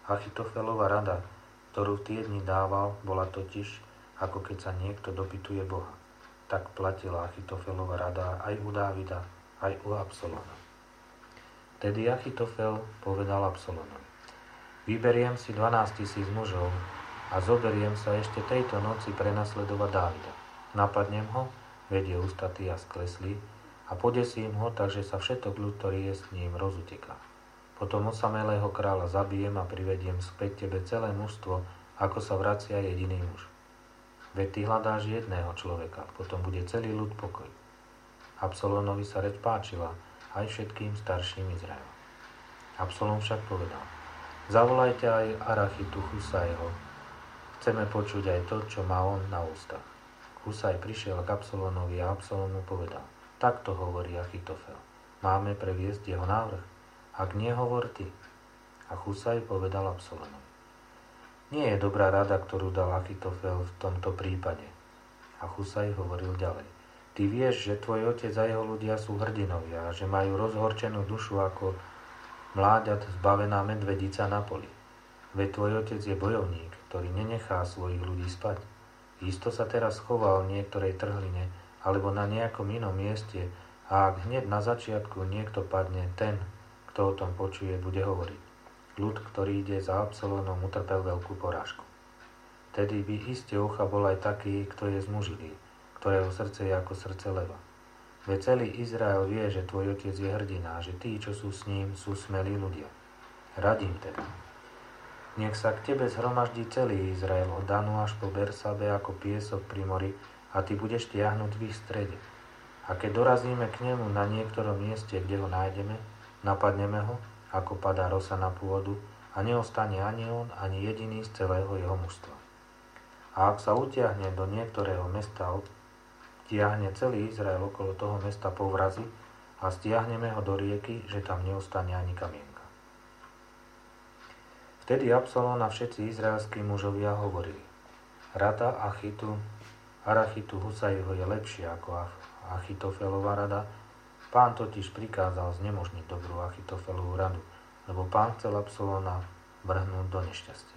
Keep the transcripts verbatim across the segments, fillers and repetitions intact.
Achitofelova rada, ktorú v tie dni dával, bola totiž, ako keď sa niekto dopytuje Boha. Tak platila Achitofelova rada aj u Dávida, aj u Absalona. Vtedy Achitofel povedal Absalonovi: Vyberiem si dvanásť tisíc mužov a zoberiem sa ešte tejto noci prenasledovať Dávida. Napadnem ho, vedie ústaty a skleslí, a podesím ho, takže sa všetok ľud, ktorý je s ním, rozuteká. Potom osamelého kráľa zabijem a privediem späť tebe celé mužstvo, ako sa vracia jediný muž. Veď ty hľadáš jedného človeka, potom bude celý ľud pokoj. Absalonovi sa reč páčila aj všetkým starším Izraela. Absalom však povedal: Zavolajte aj Arachitu Husajho. Chceme počuť aj to, čo má on na ústach. Husaj prišiel k Absalonovi a Absalom mu povedal: Takto hovorí Achitofel. Máme previesť jeho návrh? Ak nie, hovor ty. A Husaj povedal Absalonovi: Nie je dobrá rada, ktorú dal Achitofel v tomto prípade. A Husaj hovoril ďalej: Ty vieš, že tvoj otec a jeho ľudia sú hrdinovia a že majú rozhorčenú dušu ako mláďat zbavená medvedica na poli. Veď tvoj otec je bojovník, ktorý nenechá svojich ľudí spať. Isto sa teraz choval v niektorej trhline alebo na nejakom inom mieste a ak hneď na začiatku niekto padne, ten, kto o tom počuje, bude hovoriť: Ľud, ktorý ide za Absalónom, utrpel veľkú porážku. Tedy by iste ucha bol aj taký, kto je zmužilý, ktorého srdce je ako srdce leva. Veď celý Izrael vie, že tvoj otec je hrdina a že tí, čo sú s ním, sú smelí ľudia. Radím teda: Nech sa k tebe zhromaždí celý Izrael od Danu až po Bersabe ako piesok pri mori a ty budeš tiahnuť v ich strede. A keď dorazíme k nemu na niektorom mieste, kde ho nájdeme, napadneme ho, ako padá rosa na pôdu, a neostane ani on, ani jediný z celého jeho mužstva. A ak sa utiahne do niektorého mesta, tiahne celý Izrael okolo toho mesta povrazy a stiahneme ho do rieky, že tam neostane ani kamienka. Vtedy Absalón a všetci izraelskí mužovia hovorili: Rada Achitu, Arachitu Husajho je lepšia ako Achitofelova rada. Pán totiž prikázal znemožniť dobrú Achitofelovú radu, lebo pán chcel Absalóna vrhnúť do nešťastia.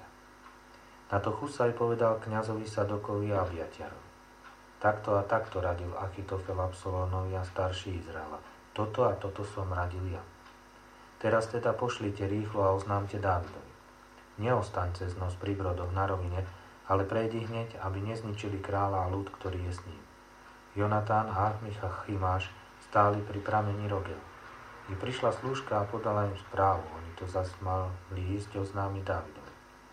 Na to Husaj povedal kňazovi Sadokovi a Abiatiarovi: Takto a takto radil Achitofel Absalónovi a starší Izraela. Toto a toto som radil ja. Teraz teda pošlite rýchlo a oznámte Dávidovi: Neostaň cez noc pri brodoch na rovine, ale prejdi hneď, aby nezničili kráľa a ľud, ktorý je s ním. Jonatán a Achimáš stáli pri pramení Rogel. I prišla slúžka a podala im správu. Oni to zas mali ísť oznámiť Dávidovi.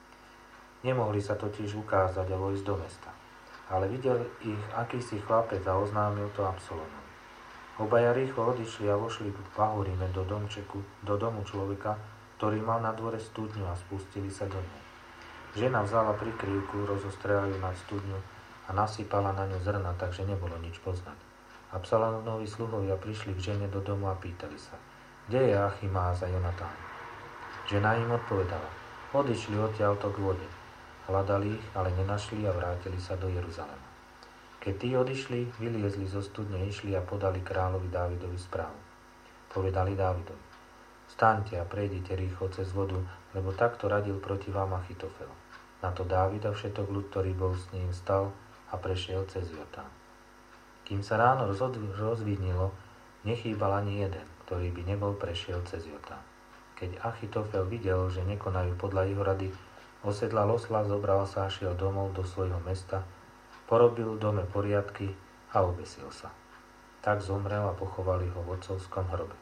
Nemohli sa totiž ukázať a vojsť do mesta. Ale videl ich akýsi chlapec a oznámil to Absalónovi. Obaja rýchlo odišli a vošli k pahoríme do domčeku, do domu človeka, ktorý mal na dvore studňu, a spustili sa do nej. Žena vzala prikryvku, rozostrela ju nad studňu a nasypala na ňu zrna, takže nebolo nič poznať. Absalónovi sluhovia prišli k žene do domu a pýtali sa: Kde je Achimáš a Jonatán? Žena im odpovedala: Odišli odtiaľto k vode. Hľadali ich, ale nenašli a vrátili sa do Jeruzalema. Keď tí odišli, vyliezli zo studne, išli a podali kráľovi Dávidovi správu. Povedali Dávidovi: Vstaňte a prejdite rýchlo cez vodu, lebo takto radil proti vám Achitofel. Na to Dávid a všetok ľud, ktorý bol s ním, stal a prešiel cez Jordán. Kým sa ráno rozvidnilo, nechýbal ani jeden, ktorý by nebol prešiel cez Jordán. Keď Achitofel videl, že nekonajú podľa jeho rady, osedlal osla, zobral sa a šiel domov do svojho mesta, porobil v dome poriadky a obesil sa. Tak zomrel a pochovali ho v otcovskom hrobe.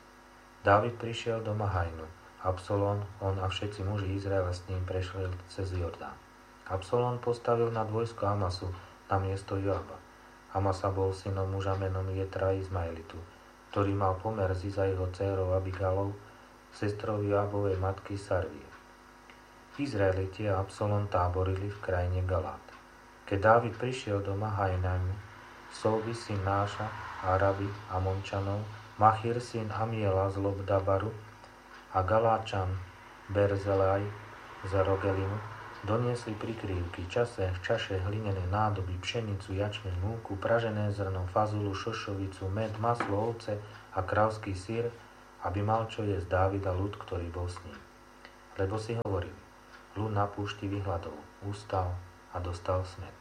Dávid prišiel do Mahajnu. Absalón, on a všetci muži Izraela s ním prešli cez Jordán. Absalón postavil nad vojsko Amasu na miesto Joaba. Amasa bol synom muža menom Jetra Izmaelitu, ktorý mal pomer s jeho dcérou Abigálou, sestrou Joabovej matky Sarvie. Izraeliti a Absalón táborili v krajine Galát. Keď Dávid prišiel do Mahajnajmu, Solby syn Náša, Araby, Amončanov, Machir syn Amiela z Lobdabaru a Galáčan Berzelaj z Rogelimu doniesli prikrývky, čase, čaše, hlinené nádoby, pšenicu, jačmeň, múku, pražené zrno, fazulu, šošovicu, med, maslo, ovce a krávsky syr, aby mal čo jesť Dávid a ľud, ktorý bol s ním. Lebo si hovorili: Ľud na púšti vyhľadol, ustal a dostal smäd.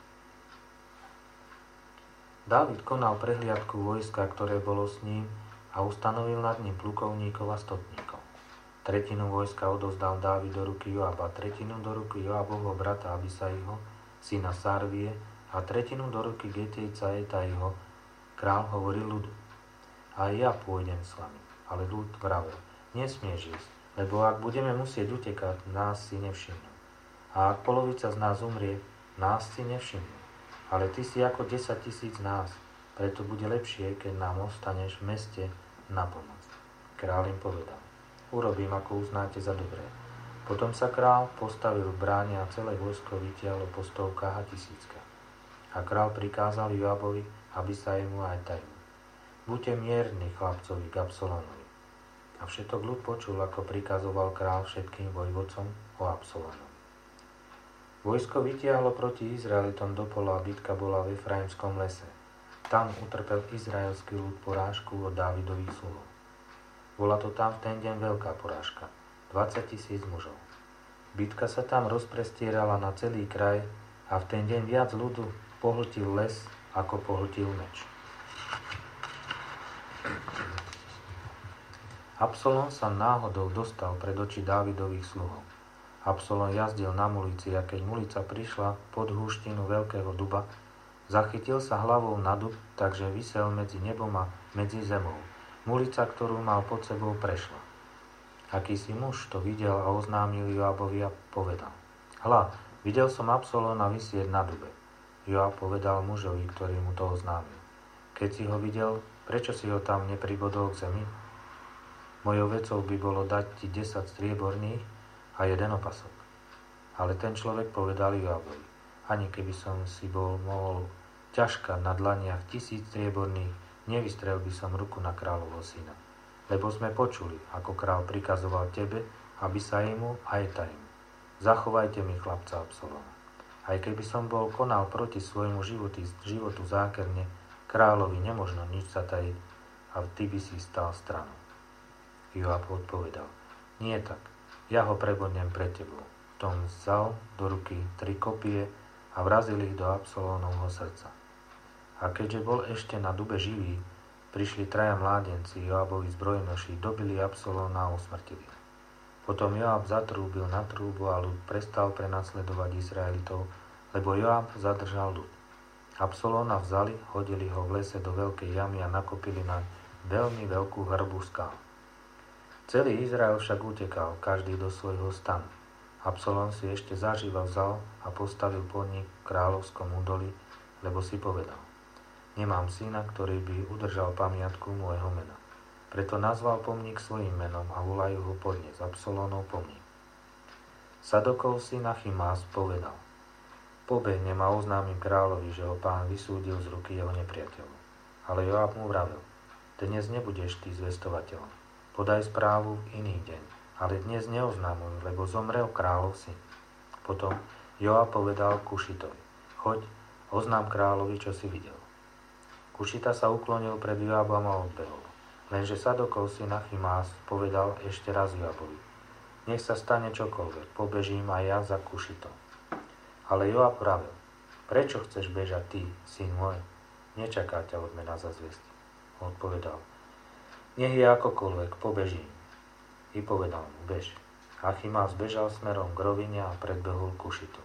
Dávid konal prehliadku vojska, ktoré bolo s ním, a ustanovil nad ním plukovníkov a stotníkov. Tretinu vojska odovzdal Dávid do ruky Joaba, tretinu do ruky Joabovho brata Abisaiho, syna Sarvie, a tretinu do ruky Getejca Etaiho. Král hovoril ľudu: Aj ja pôjdem s vami. Ale ľud vravel: Nesmieš ísť, lebo ak budeme musieť utekať, nás si nevšimnú. A ak polovica z nás umrie, nás si nevšimnú. Ale ty si ako desať tisíc nás, preto bude lepšie, keď nám ostaneš v meste na pomoc. Král im povedal: Urobím, ako uznáte za dobré. Potom sa král postavil v bráne a celé vojsko vytiahlo po stovkách a tisíckach. A král prikázal Joabovi, Abisaimu a Etaimu: Buďte mierni chlapcovi k Absalonovi. A všetok ľud počul, ako prikazoval král všetkým vojvodcom o Absalonovi. Vojsko vytiahlo proti Izraelitom do pola a bitka bola v Efraimskom lese. Tam utrpel izraelský ľud porážku od Dávidových sluhov. Bola to tam v ten deň veľká porážka, dvadsať tisíc mužov. Bitka sa tam rozprestierala na celý kraj a v ten deň viac ľudu pohltil les, ako pohltil meč. Absalom sa náhodou dostal pred oči Dávidových sluhov. Absalom jazdil na mulici a keď mulica prišla pod húštinu veľkého duba, zachytil sa hlavou na dub, takže visel medzi nebom a medzi zemou. Mulica, ktorú mal pod sebou, prešla. Akýsi muž to videl a oznámil Joabovi a povedal: Hľa, videl som Absalóma visieť na dube. Joab povedal mužovi, ktorý mu to oznámil: Keď si ho videl, prečo si ho tam nepribodol k zemi? Mojou vecou by bolo dať ti desať strieborných a jeden opasok. Ale ten človek povedal Joabovi: Ani keby som si bol mohol ťažkať na dlaniach tisíc strieborných, nevystrel by som ruku na kráľovho syna, lebo sme počuli, ako kráľ prikazoval tebe, Abisaimu a Etaimu: Zachovajte mi chlapca Absaloma. Aj keby som bol konal proti svojmu životu, životu zákerne, kráľovi nemožno nič zatajiť a ty by si stal stranou. Joab odpovedal: Nie tak, ja ho prebodnem pred tebou. Tom vzal do ruky tri kopie a vrazil ich do Absalónovho srdca. A keďže bol ešte na dube živý, prišli traja mládenci, Joabovi zbrojnoši, dobili Absalóma a usmrtili. Potom Joab zatrúbil na trúbu a ľud prestal prenasledovať Izraelitov, lebo Joab zadržal ľud. Absalóma vzali, hodili ho v lese do veľkej jamy a nakopili na veľmi veľkú hrbu skál. Celý Izrael však utekal, každý do svojho stanu. Absalóm si ešte zaživa vzal a postavil podnik v kráľovskom údolí, lebo si povedal: Nemám syna, ktorý by udržal pamiatku môjho mena. Preto nazval pomník svojím menom a volajú ho podnes Absalómov pomník. Sadokov syn Achimás povedal: Pobehnem a oznámim kráľovi, že ho pán vysúdil z ruky jeho nepriateľov. Ale Joab mu vravel: Dnes nebudeš ty zvestovateľom. Podaj správu v iný deň, ale dnes neoznámuj, lebo zomrel kráľov syn. Potom Joab povedal Kušitovi: Choď, oznám kráľovi, čo si videl. Kušita sa uklonil pred Joabom a odbehol. Lenže Sadokov syn Achimás povedal ešte raz Joabovi: Nech sa stane čokoľvek, pobežím aj ja za Kušitom. Ale Joab vravel: Prečo chceš bežať ty, syn môj? Nečaká ťa odmena za zväzť. Odpovedal: Nech je akokoľvek, pobežím. I povedal mu: Bež. Achimás bežal smerom k rovine a predbehol Kušitu.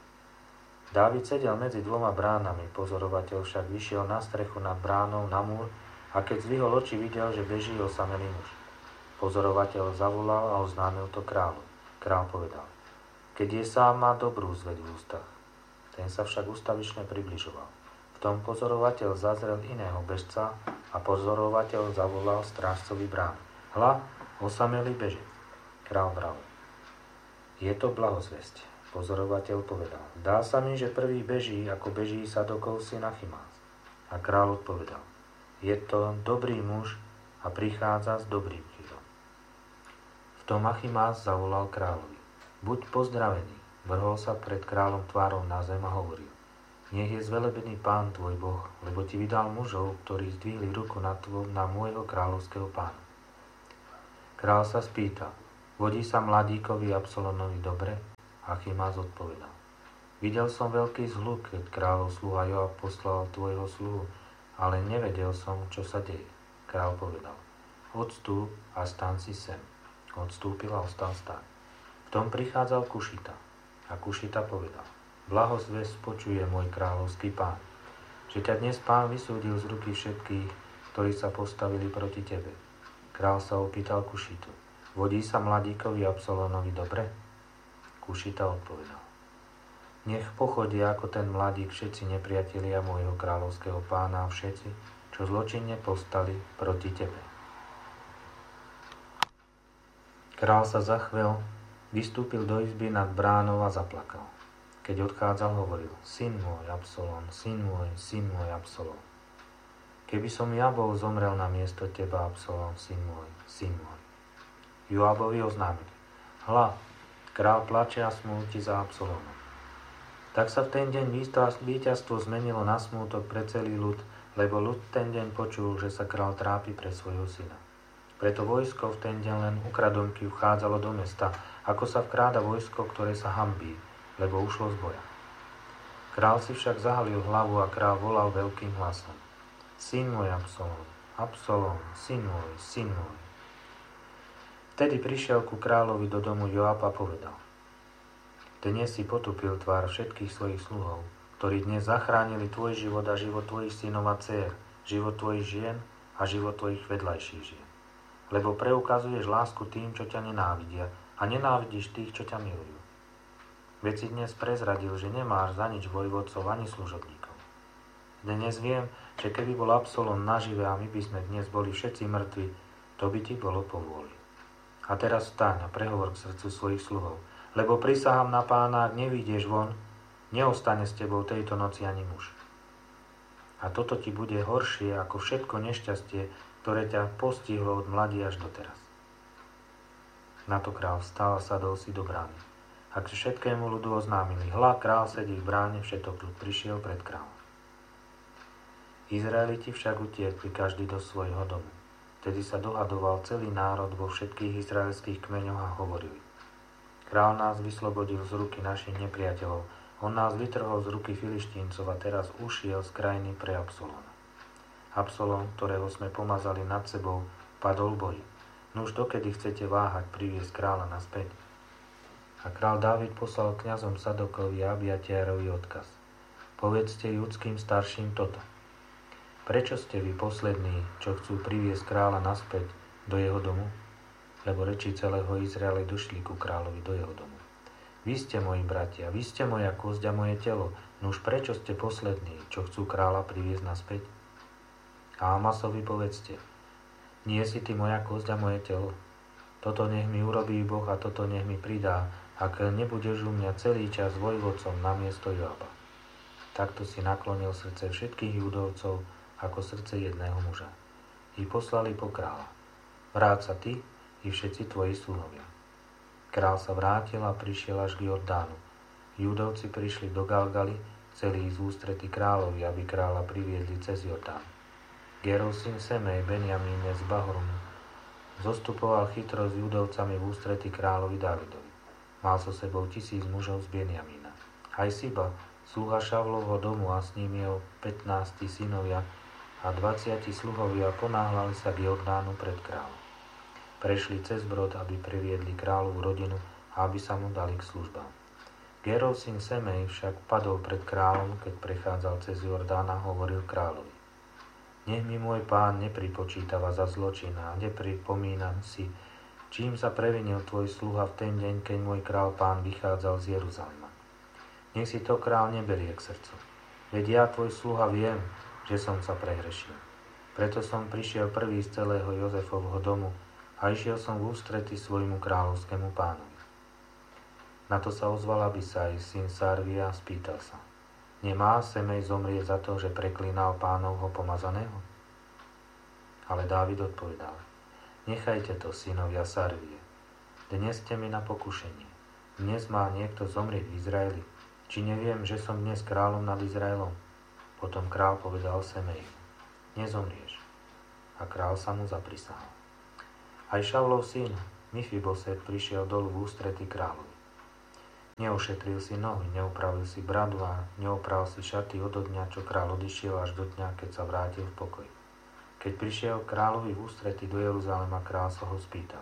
Dávid sedel medzi dvoma bránami, pozorovateľ však vyšiel na strechu nad bránou na múr a keď zvihol oči, videl, že beží osamelý muž. Pozorovateľ zavolal a oznámil to kráľu. Kráľ povedal: Keď je sám, má dobrú zveď v ústach. Ten sa však ustavične približoval. V tom pozorovateľ zazrel iného bežca a pozorovateľ zavolal strážcovi brány: Hľa, osamelý bežec. Kráľ vravel: Je to blahozvesť. Pozorovateľ povedal: Dá sa mi, že prvý beží, ako beží Sadokov syn Achimás. A kráľ odpovedal: Je to dobrý muž a prichádza s dobrým chýrom. V tom Achimás zavolal kráľovi: Buď pozdravený. Vrhol sa pred kráľom tvárou na zem a hovoril: Nech je zvelebený pán tvoj Boh, lebo ti vydal mužov, ktorí zdvihli ruku na, tvo, na môjho kráľovského pána. Kráľ sa spýtal: Vodí sa mladíkovi Absalómovi dobre? Achimás odpovedal: Videl som veľký zhluk, keď kráľov sluha Joab poslal tvojho sluhu, ale nevedel som, čo sa deje. Kráľ povedal: Odstúp a staň si sem. Odstúpil a ostal stáť. V tom prichádzal Kušita. A Kušita povedal: Blahozvesť počuje môj kráľovský pán, že ťa dnes pán vysúdil z ruky všetkých, ktorí sa postavili proti tebe. Kráľ sa opýtal Kušitu: Vodí sa mladíkovi Absalónovi dobre? Kušita odpovedal: Nech pochodia ako ten mladík všetci nepriatelia môjho kráľovského pána a všetci, čo zločinne povstali proti tebe. Kráľ sa zachvel, vystúpil do izby nad bránou a zaplakal. Keď odchádzal, hovoril: Syn môj Absalón, syn môj, syn môj Absalón. Keby som ja bol zomrel na miesto teba, Absalón, syn môj, syn môj. Joabovi oznámili: Hľa, kráľ plače a smúti za Absalónom. Tak sa v ten deň víťazstvo zmenilo na smútok pre celý ľud, lebo ľud ten deň počul, že sa kráľ trápi pre svojho syna. Preto vojsko v ten deň len ukradomky vchádzalo do mesta, ako sa vkráda vojsko, ktoré sa hanbí, lebo ušlo z boja. Král si však zahalil hlavu a král volal veľkým hlasom: Syn môj Absalón, Absalón, syn môj, syn môj. Vtedy prišiel ku kráľovi do domu Joab a povedal: Dnes si potupil tvár všetkých svojich sluhov, ktorí dnes zachránili tvoj život a život tvojich synov a dcér, život tvojich žien a život tvojich vedľajších žien. Lebo preukazuješ lásku tým, čo ťa nenávidia, a nenávidíš tých, čo ťa milujú. Veď si dnes prezradil, že nemáš za nič vojvodcov ani služobníkov. Dnes viem, že keby bol Absalón nažive a my by sme dnes boli všetci mŕtvi, to by ti bolo povôli. A teraz vstaň a prehovor k srdcu svojich sluhov, lebo prisahám na pána, ak nevyjdeš von, neostane s tebou tejto noci ani muž. A toto ti bude horšie ako všetko nešťastie, ktoré ťa postihlo od mladí až doteraz. Na to král vstal a sadol si do brány. A k všetkému ľudu oznámili: Hľa, král sedí v bráne, všetok ľud prišiel pred kráľom. Izraeliti však utiekli každý do svojho domu. Vtedy sa dohadoval celý národ vo všetkých izraelských kmeňoch a hovorili: Král nás vyslobodil z ruky našich nepriateľov, on nás vytrhol z ruky Filištíncov a teraz ušiel z krajiny pre Absalóna. Absalón, ktorého sme pomazali nad sebou, padol v boji. Nuž dokedy chcete váhať priviesť kráľa naspäť? A král Dávid poslal kňazom Sadokovi a Abiatiarovi odkaz: Povedzte judským starším toto: Prečo ste vy poslední, čo chcú priviesť kráľa naspäť do jeho domu? Lebo reči celého Izraela došli ku kráľovi do jeho domu. Vy ste moji bratia, vy ste moja kosť a moje telo, nuž prečo ste poslední, čo chcú kráľa priviesť naspäť? A Amasovi povedzte: Nie si ty moja kosť a moje telo? Toto nech mi urobí Boh a toto nech mi pridá, ak nebudeš u mňa celý čas vojvodcom namiesto Joaba. Takto si naklonil srdce všetkých Judovcov ako srdce jedného muža. I poslali po kráľa: Vráť sa ty i všetci tvoji sluhovia. Král sa vrátil a prišiel až k Jordánu. Judovci prišli do Galgaly, celý z ústrety kráľovi, aby kráľa priviedli cez Jordán. Gerov syn Semej, Benjamíne z Bahormu, zostupoval chytro s Judovcami v ústrety kráľovi Dávidovi. Mal so sebou tisíc mužov z Benjamína. Aj Siba, sluha Šavlovho domu a s ním jeho pätnásti synovia a dvaciati sluhovia ponáhľali sa k Jordánu pred kráľom. Prešli cez brod, aby priviedli kráľovú rodinu a aby sa mu dali k službám. Gerov syn Semej však padol pred kráľom, keď prechádzal cez Jordán a hovoril kráľovi: Nech mi môj pán nepripočítava za zločin a nepripomínam si, čím sa previnil tvoj sluha v ten deň, keď môj král pán vychádzal z Jeruzalema. Nech si to král neberie k srdcu. Veď ja, tvoj sluha, viem, že som sa prehrešil. Preto som prišiel prvý z celého Jozefovho domu a išiel som v ústrety svojmu kráľovskému pánovi. Na to sa ozval Abisaj, syn Sarvia, a spýtal sa: Nemá Semej zomrieť za to, že preklínal pánovho pomazaného? Ale Dávid odpovedal: Nechajte to, synovia Sarvie. Dnes ste mi na pokušenie. Dnes má niekto zomrieť v Izraeli. Či neviem, že som dnes kráľom nad Izraelom? Potom král povedal Semeju: Nezomrieš. A král sa mu zaprisahal. Aj Šavlov syn Mifiboset prišiel dolu v ústrety kráľovi. Neušetril si nohy, neupravil si bradu a neopral si šaty od dňa, čo kráľ odišiel, až do dňa, keď sa vrátil v pokoji. Keď prišiel kráľovi v ústrety do Jeruzalema, kráľ sa ho spýtal: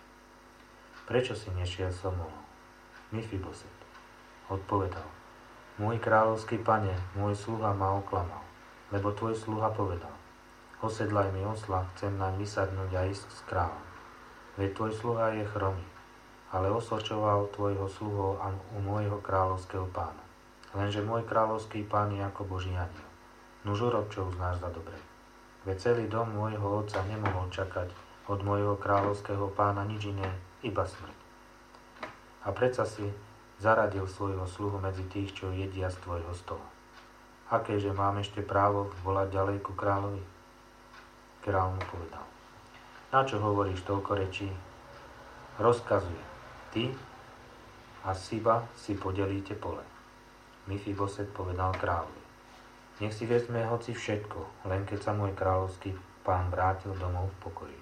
Prečo si nešiel so mnou? Mifiboset odpovedal: Môj kráľovský pane, môj sluha ma oklamal, lebo tvoj sluha povedal: Osedlaj mi osla, chcem naň vysadnúť a ísť s kráľom. Veď tvoj sluha je chromý, ale osočoval tvojho sluhu u môjho kráľovského pána. Lenže môj kráľovský pán je ako Boží anjel. Nuž urob, čo uznáš za dobre. Veď celý dom môjho otca nemohol čakať od môjho kráľovského pána nič iné, iba smrť. A predsa si zaradil svojho sluhu medzi tých, čo jedia z tvojho stola. Akéže mám ešte právo volať ďalej ku kráľovi? Kráľ mu povedal: Na čo hovoríš toľko rečí? Rozkazuje. Ty a Siba si podelíte pole. Mifiboset povedal kráľovi: Nech si vezme hoci všetko, len keď sa môj kráľovský pán vrátil domov v pokoji.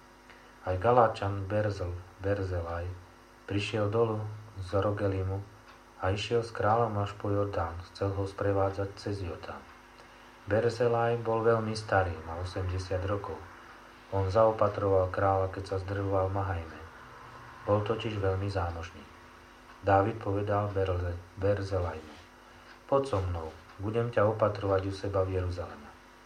Aj Galáčan Berzel, Berzelaj prišiel dolu z Rogelimu a išiel s kráľom až po Jordán, chcel ho sprevádzať cez Jordán. Berzelaj bol veľmi starý, mal osemdesiat rokov. On zaopatroval kráľa, keď sa zdrvoval Mahajme. Bol totiž veľmi zámožný. Dávid povedal Berze, Berzelajmu: Poď so mnou, budem ťa opatrovať u seba v Jeruzaleme.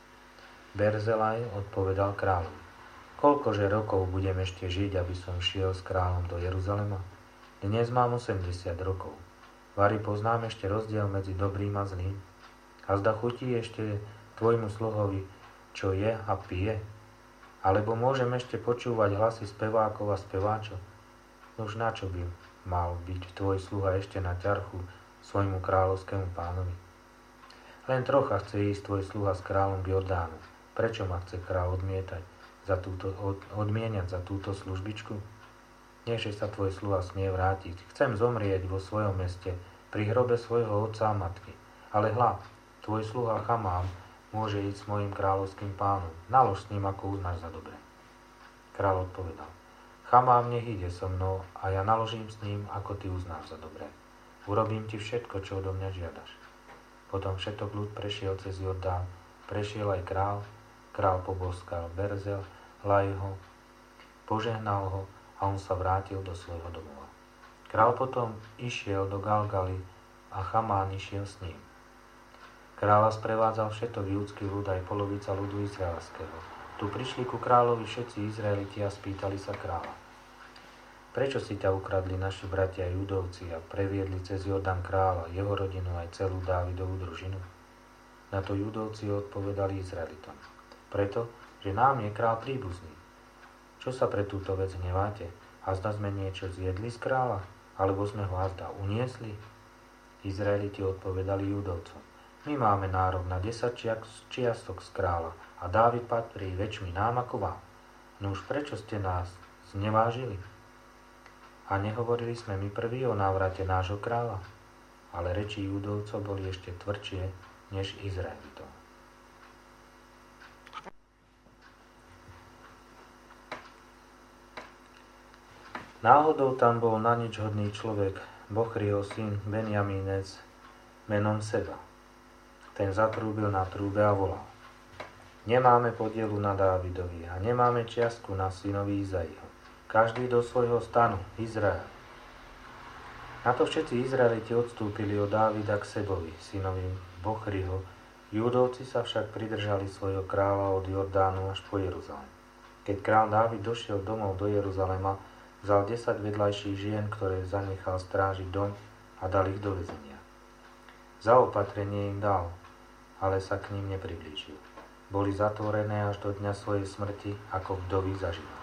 Berzelaj odpovedal kráľovi: Koľkože rokov budem ešte žiť, aby som šiel s kráľom do Jeruzalema? Dnes mám osemdesiat rokov. Vari poznám ešte rozdiel medzi dobrým a zlým? A zda chutí ešte tvojmu sluhovi, čo je a pije? Alebo môžem ešte počúvať hlasy spevákov a speváčov? Nož na čo by mal byť tvoj sluha ešte na ťarchu svojmu kráľovskému pánovi? Len trocha chce ísť tvoj sluha s kráľom k Jordánu. Prečo ma chce kráľ odmietať za túto, od, odmieniať za túto službičku? Nechže sa tvoj sluha smie vrátiť. Chcem zomrieť vo svojom meste, pri hrobe svojho otca a matky. Ale hľa, tvoj sluha Chamám môže ísť s mojim kráľovským pánom. Nalož s ním, ako uznáš za dobre. Kráľ odpovedal: Chamám nech ide so mnou a ja naložím s ním, ako ty uznáš za dobré. Urobím ti všetko, čo odo mňa žiadaš. Potom všetok ľud prešiel cez Jordán, prešiel aj král, král poboskal Berzel, Lajho, požehnal ho a on sa vrátil do svojho domova. Král potom išiel do Galgaly a Chamán išiel s ním. Kráľa sprevádzal všetok judský ľud aj polovica ľudu izraelského. Tu prišli ku kráľovi všetci Izraeliti a spýtali sa kráľa: Prečo si ťa ukradli naši bratia Judovci a previedli cez Jordán kráľa, jeho rodinu aj celú Dávidovú družinu? Na to Judovci odpovedali Izraelitom: Preto, že nám je kráľ príbuzný. Čo sa pre túto vec hneváte? A zda sme niečo zjedli z kráľa? Alebo sme ho azda uniesli? Izraeliti odpovedali Judovcom: My máme nárok na desať čiastok z kráľa a Dávid patrí väčšmi nám ako vám. No už prečo ste nás znevážili? A nehovorili sme my prví o návrate nášho kráľa? Ale reči Judovcov boli ešte tvrdšie než Izraelitov. Náhodou tam bol na nič hodný človek, Bochriho syn Benjamínec, menom Seba. Ten zatrúbil na trúbe a volal: Nemáme podielu na Dávidovi a nemáme čiastku na synovi Izaiho. Každý do svojho stanu, Izrael. Na to všetci Izraeliti odstúpili od Dávida k Sebovi, synovi Bochriho. Judovci sa však pridržali svojho kráľa od Jordánu až po Jeruzalém. Keď kráľ Dávid došiel domov do Jeruzalema, vzal desať vedľajších žien, ktoré zanechal strážiť dom, a dal ich do väzenia. Zaopatrenie im dal, ale sa k ním nepriblížil. Boli zatvorené až do dňa svojej smrti, ako vdovy za život.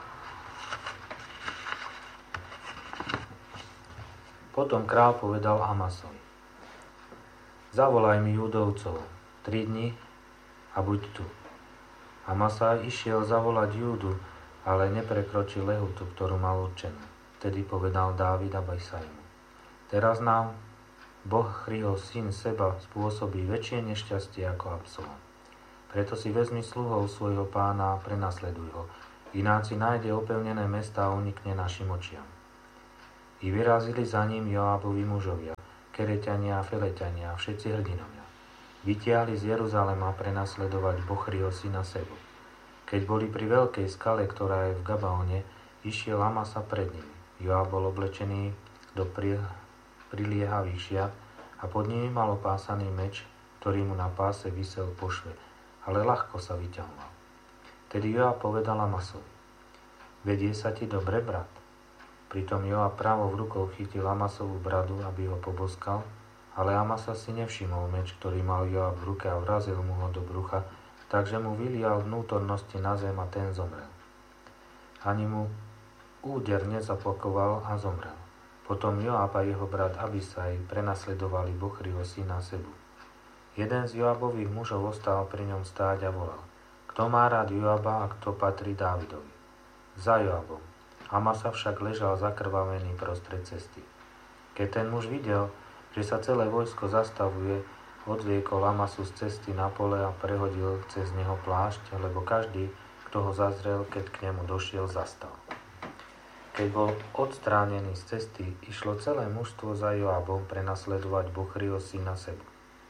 Potom král povedal Amasovi: Zavolaj mi Judovcov tri dni a buď tu. Amasa išiel zavolať Júdu, ale neprekročil lehotu, ktorú mal určenú. Vtedy povedal Dávid Abisaimu: Teraz nám Bochriho syn Seba spôsobí väčšie nešťastie ako Absalom. Preto si vezmi sluhov svojho pána a prenasleduj ho, ináč si nájde opevnené mestá a unikne našim očiam. I vyrazili za ním Joábovi mužovia, Kereťania a Feleťania a všetci hrdinovia. Vytiahli z Jeruzalema prenasledovať Bochriho syna Sebu. Keď boli pri veľkej skale, ktorá je v Gabaone, išiel Amasa pred nimi. Joáb bol oblečený do pri, priliehavých šiat a pod nimi mal opásaný meč, ktorý mu na páse visel po šve, ale ľahko sa vyťahoval. Tedy Joáb povedal Amasovi: Vedie sa ti dobre, brat? Pritom Joáb pravou rukou chytil Amasovú bradu, aby ho poboskal, ale Amasa si nevšimol meč, ktorý mal Joáb v ruke a vrazil mu ho do brucha, takže mu vylial vnútornosti na zem a ten zomrel. Ani mu úder nezapokoval a zomrel. Potom Joáb a jeho brat Abisaj prenasledovali Bochriho syna Sebu. Jeden z Joábových mužov ostal pri ňom stáť a volal: Kto má rád Joába a kto patrí Dávidovi? Za Joábom. Amasa však ležal zakrvavený prostred cesty. Keď ten muž videl, že sa celé vojsko zastavuje, odviekol Amasu z cesty na pole a prehodil cez neho plášť, lebo každý, kto ho zazrel, keď k nemu došiel, zastal. Keď bol odstránený z cesty, išlo celé mužstvo za Joábom prenasledovať Bochriho syna Sebu.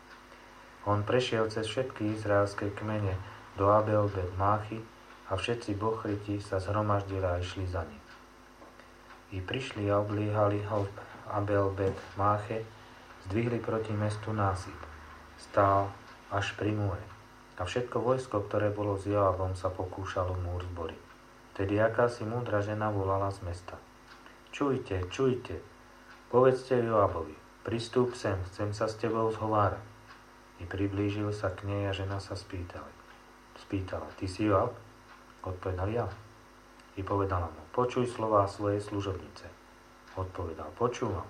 On prešiel cez všetky izraelské kmene do Abel Bet Máchy a všetci Bochriti sa zhromaždili a išli za ním. I prišli a obliehali ho v Abel Bet Máche, zdvihli proti mestu násyp. Stál až pri múre. A všetko vojsko, ktoré bolo s Joábom, sa pokúšalo múr zboriť. Tedy akási múdra žena volala z mesta: Čujte, čujte, povedzte Joábovi, pristúp sem, chcem sa s tebou zhovárať. I priblížil sa k nej a žena sa spýtala. Spýtala: Ty si Joáb? Odpovedal: Ja. I povedala mu: Počuj slová svojej služobnice. Odpovedal: Počúvam.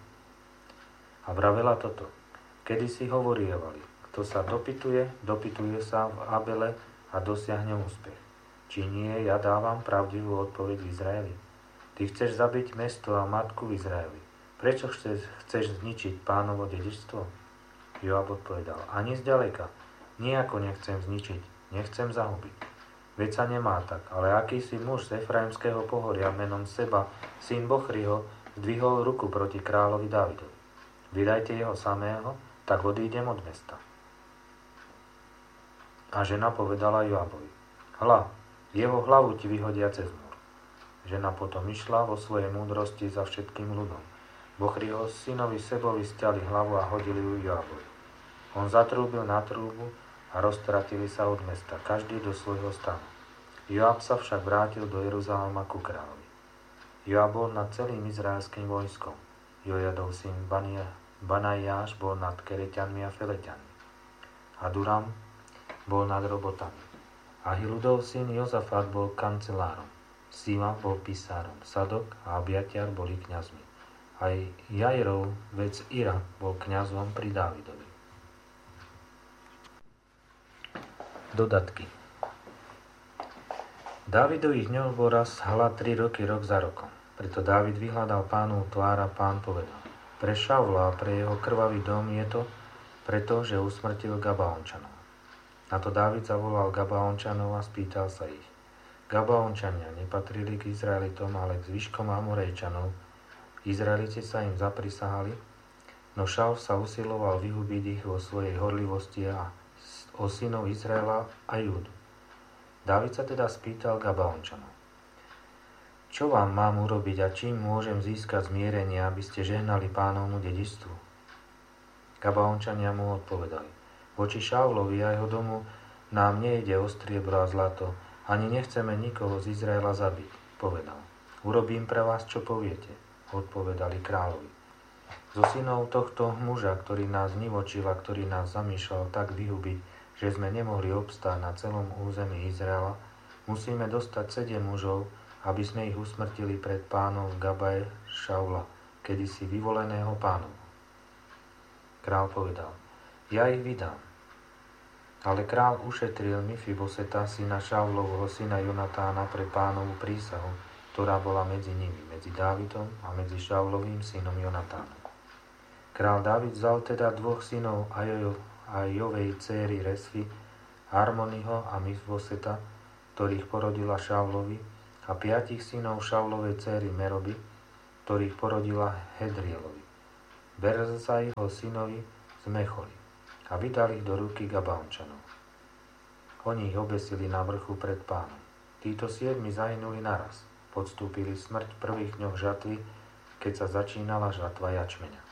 A vravela toto: Kedy si hovorievali, kto sa dopytuje, dopytuje sa v Abele a dosiahne úspech. Či nie, ja dávam pravdivú odpoveď v Izraeli. Ty chceš zabiť mesto a matku v Izraeli. Prečo chceš, chceš zničiť Pánovo dedičstvo? Joáb odpovedal: Ani zďaleka. Nijako nechcem zničiť, nechcem zahubiť. Veď sa nemá tak, ale akýsi muž z Efraimského pohoria menom Seba, syn Bochriho, zdvihol ruku proti kráľovi Dávidovi. Vydajte jeho samého, tak odídem od mesta. A žena povedala Joábovi: Hľa, jeho hlavu ti vyhodia cez múr. Žena potom išla vo svojej múdrosti za všetkým ľudom. Bochriho synovi Sebovi stiali hlavu a hodili ju Joábovi. On zatrúbil na trúbu a roztratili sa od mesta, každý do svojho stanu. Joáb sa však vrátil do Jeruzalema ku kráľovi. Joáb bol nad celým izraelským vojskom. Jojadov syn Banajáš bol nad Kereťanmi a Feleťanmi. Aduram bol nad robotami. Ahiludov syn Jozafat bol kancelárom. Sima bol písárom. Sadok a Abiatiar boli kňazmi. Aj Jairov, vec Ira, bol kňazom pri Dávidovi. Dodatky. Dávidových dňoch bol raz hlad tri roky rok za rokom. Preto Dávid vyhľadal Pánov tvár a Pán povedal: Pre Šaula a pre jeho krvavý dom je to, preto, že usmrtil Gabaončanov. Na to Dávid zavolal Gabaončanov a spýtal sa ich: Gabaončania nepatrili k Izraelitom, ale k zvyškom Amorejčanov. Izraeliti sa im zaprisahali, no Šaul sa usiloval vyhubiť ich vo svojej horlivosti a o synov Izraela a Júdu. Dávid sa teda spýtal Gabaončanov: Čo vám mám urobiť a čím môžem získať zmierenie, aby ste žehnali Pánovmu dedičstvu? Gabaončania mu odpovedali: Voči Šaulovi a jeho domu nám nejde o striebro a zlato, ani nechceme nikoho z Izraela zabiť. Povedal: Urobím pre vás, čo poviete. Odpovedali kráľovi: Zo synov tohto muža, ktorý nás nivočil a ktorý nás zamýšľal tak vyhubiť, že sme nemohli obstáť na celom území Izraela, musíme dostať sedem mužov, aby sme ich usmrtili pred Pánom v Gabae Šaula, kedysi vyvoleného Pánom. Král povedal: Ja ich vydám. Ale král ušetril Mifiboseta, syna Šaulovho, syna Jonatána, pre Pánovu prísahu, ktorá bola medzi nimi, medzi Dávidom a medzi Šaulovým synom Jonatánom. Král Dávid vzal teda dvoch synov Ajov, a Jovej céry Resvy, Harmoniho a Mifboseta, ktorých porodila Šaulovi, a piatich synov Šaulovej céry Meroby, ktorých porodila Hedrielovi, Berzaiho synovi z Mecholi, a vydali ich do ruky Gabaončanov. Oni ich obesili na vrchu pred Pánom. Títo siedmi zahynuli naraz, podstúpili smrť v prvých dňoch žatvy, keď sa začínala žatva jačmeňa.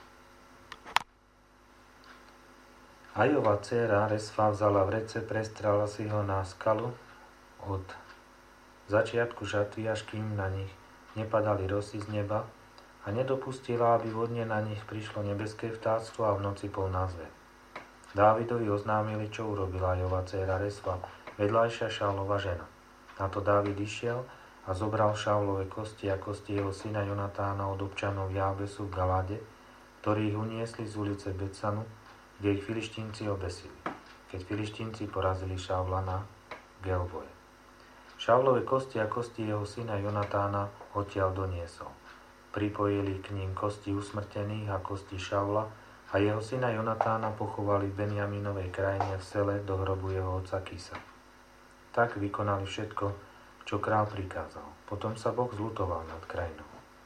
Ajova dcéra Resfa vzala vrece, prestrala si ho na skalu od začiatku žatvy, až kým na nich nepadali rosy z neba, a nedopustila, aby vodne na nich prišlo nebeské vtáctvo a v noci polná zver. Dávidovi oznámili, čo urobila Ajova dcéra Resfa, vedľajšia Šaulova žena. Na to Dávid išiel a zobral Šaulove kosti a kosti jeho syna Jonatána od občanov Jábesu v Galáde, ktorí ich uniesli z ulice Betsanu, kde ich Filištínci obesili, keď Filištínci porazili Šaula na Gelboje. Šaulove kosti a kosti jeho syna Jonatána odtiaľ doniesol. Pripojili k ním kosti usmrtených a kosti Šaula a jeho syna Jonatána pochovali v Benjaminovej krajine v Sele do hrobu jeho otca Kisa. Tak vykonali všetko, čo král prikázal. Potom sa Boh zľutoval nad krajinou.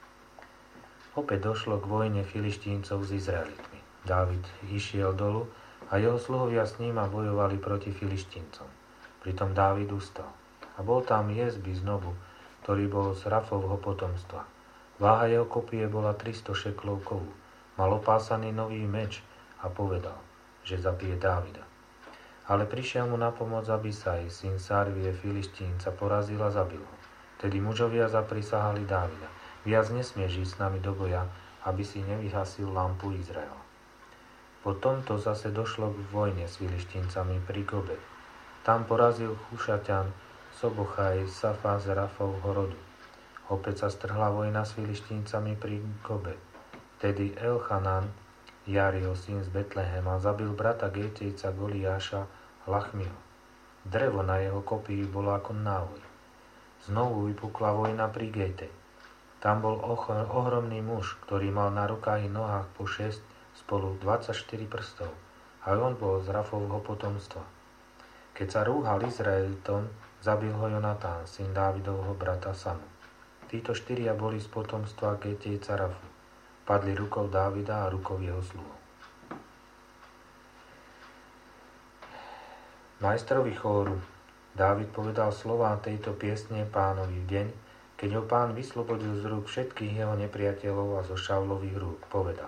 Opäť došlo k vojne Filištíncov s Izraelitmi. Dávid išiel dolu a jeho sluhovia s ním a bojovali proti Filištíncom. Pritom Dávid ustal. A bol tam Jezby znovu, ktorý bol z Rafovho potomstva. Váha jeho kopie bola tristo šeklov kovu. Mal opásaný nový meč a povedal, že zabije Dávida. Ale prišiel mu na pomoc Abisaj, syn Sarvie Filištínca, porazil a zabil ho. Tedy mužovia zaprisahali Dávida. Viac nesmieš ísť s nami do boja, aby si nevyhasil lampu Izraela. Po tomto zase došlo k vojne s Filištíncami pri Gobe. Tam porazil Chušaťan Sobochaj Safa z Rafovho rodu. Opäť sa strhla vojna s Filištíncami pri Gobe. Tedy Elchanan, Jariho syn z Betlehema, zabil brata Gétejca Goliáša Lachmiho. Drevo na jeho kopii bolo ako návoj. Znovu vypukla vojna pri Gétej. Tam bol ohromný muž, ktorý mal na rukách i nohách po šesť, spolu dvadsaťštyri prstov, a on bol z Rafovho potomstva. Keď sa rúhal Izraelitom, zabil ho Jonatán, syn Dávidovho brata Samu. Títo štyria boli z potomstva Gétejca Rafu. Padli rukou Dávida a rukou jeho sluhov. Majstrovi chóru Dávid povedal slová tejto piesne Pánovi v deň, keď ho Pán vyslobodil z rúk všetkých jeho nepriateľov a zo Šaulových rúk. Povedal: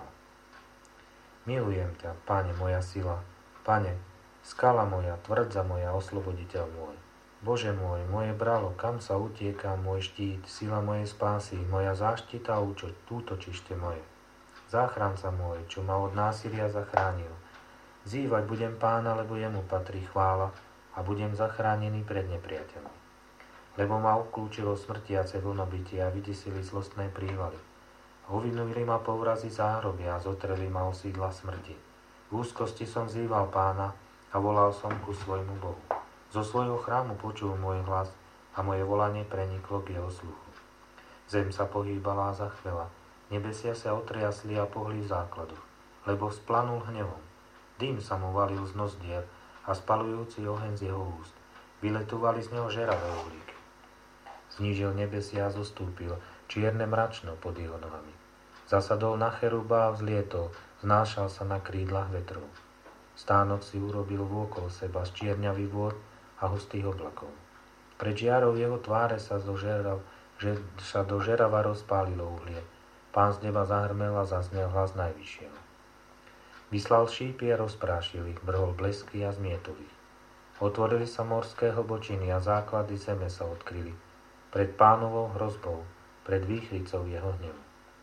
Milujem ťa, Pane, moja sila, Pane, skala moja, tvrdza moja, osloboditeľ môj. Bože môj, moje bralo, kam sa utieka môj štít, sila mojej spásy, moja záštita a útočište moje. Záchranca môj, čo ma od násilia zachránil. Zývať budem Pána, lebo jemu patrí chvála a budem zachránený pred nepriateľom. Lebo ma obklúčilo smrtiace vlnobytie a vydesili zlostné prívaly. Ovinuli ma povrazy záhrobia a zotreli ma osídla smrti. V úzkosti som zýval Pána a volal som ku svojmu Bohu. Zo svojho chrámu počul môj hlas a moje volanie preniklo k jeho sluchu. Zem sa pohýbala a zachvela, nebesia sa otriasli a pohli v základoch, lebo splanul hnevom. Dým sa mu valil z nozdier a spalujúci oheň z jeho úst. Vyletovali z neho žeravé uhlíky. Znížil nebesia a zostúpil, čierne mračno pod jeho nohami. Zasadol na cheruba a vzlietol, znášal sa na krídlach vetrov. Stánok si urobil vôkol seba z čierňavých vôd a hustých oblakov. Pred žiarou jeho tváre sa do, žerav, že, sa do žerava rozpálilo uhlie. Pán z neba zahrmel a zaznel hlas najvyššieho. Vyslal šípy a rozprášil ich, vrhol blesky a zmietol ich. Otvorili sa morské hlbočiny a základy zeme sa odkryli. Pred Pánovou hrozbou, pred výchricou jeho hnevu.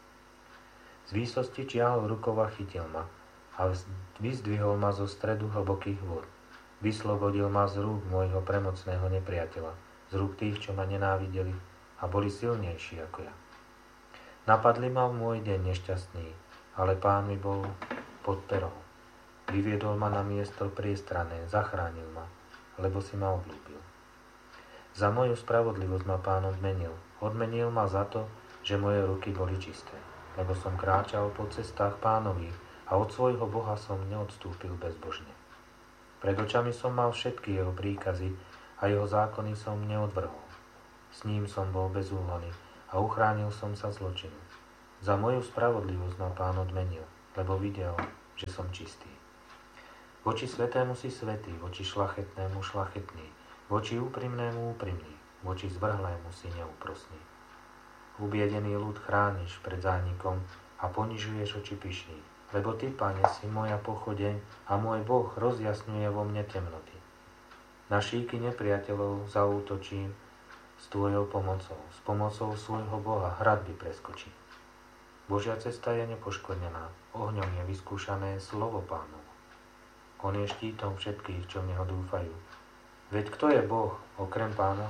Z výsosti čiahol rukou a chytil ma a vyzdvihol ma zo stredu hlbokých vôd. Vyslobodil ma z rúk môjho premocného nepriateľa, z rúk tých, čo ma nenávideli a boli silnejší ako ja. Napadli ma v môj deň nešťastný, ale Pán mi bol pod perou. Vyviedol ma na miesto priestrané, zachránil ma, lebo si ma obľúbil. Za moju spravodlivosť ma Pán odmenil. Odmenil ma za to, že moje ruky boli čisté, lebo som kráčal po cestách Pánových a od svojho Boha som neodstúpil bezbožne. Pred očami som mal všetky jeho príkazy a jeho zákony som neodvrhol. S ním som bol bezúhonný a uchránil som sa zločinu. Za moju spravodlivosť ma Pán odmenil, lebo videl, že som čistý. Voči svetému si svätý, voči šlachetnému šlachetný, voči úprimnému úprimný, voči zvrhlému si neúprosný. Ubiedený ľud chrániš pred zánikom a ponižuješ oči pyšných, lebo Ty, Pane, si moja pochodeň a môj Boh rozjasňuje vo mne temnoty. Na šíky nepriateľov zaútočím s Tvojou pomocou, s pomocou svojho Boha hradby preskočím. Božia cesta je nepoškvrnená, ohňom je vyskúšané slovo Pánovo. On je štítom všetkých, čo v Neho dúfajú. Veď kto je Boh okrem Pána?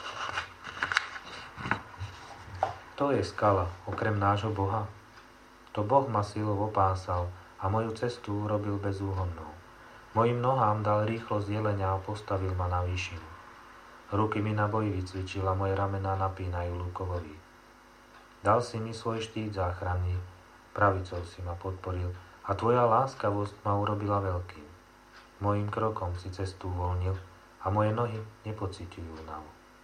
Kto je skala okrem nášho Boha? To Boh ma silou opásal a moju cestu urobil bezúhonnou. Mojim nohám dal rýchlosť jelenia a postavil ma na výšinu. Ruky mi na boji vycvičil a moje ramená napínajú lúkovový. Dal si mi svoj štít záchranný, pravicou si ma podporil a Tvoja láskavosť ma urobila veľkým. Mojím krokom si cestu uvoľnil a moje nohy nepociťujú únavu.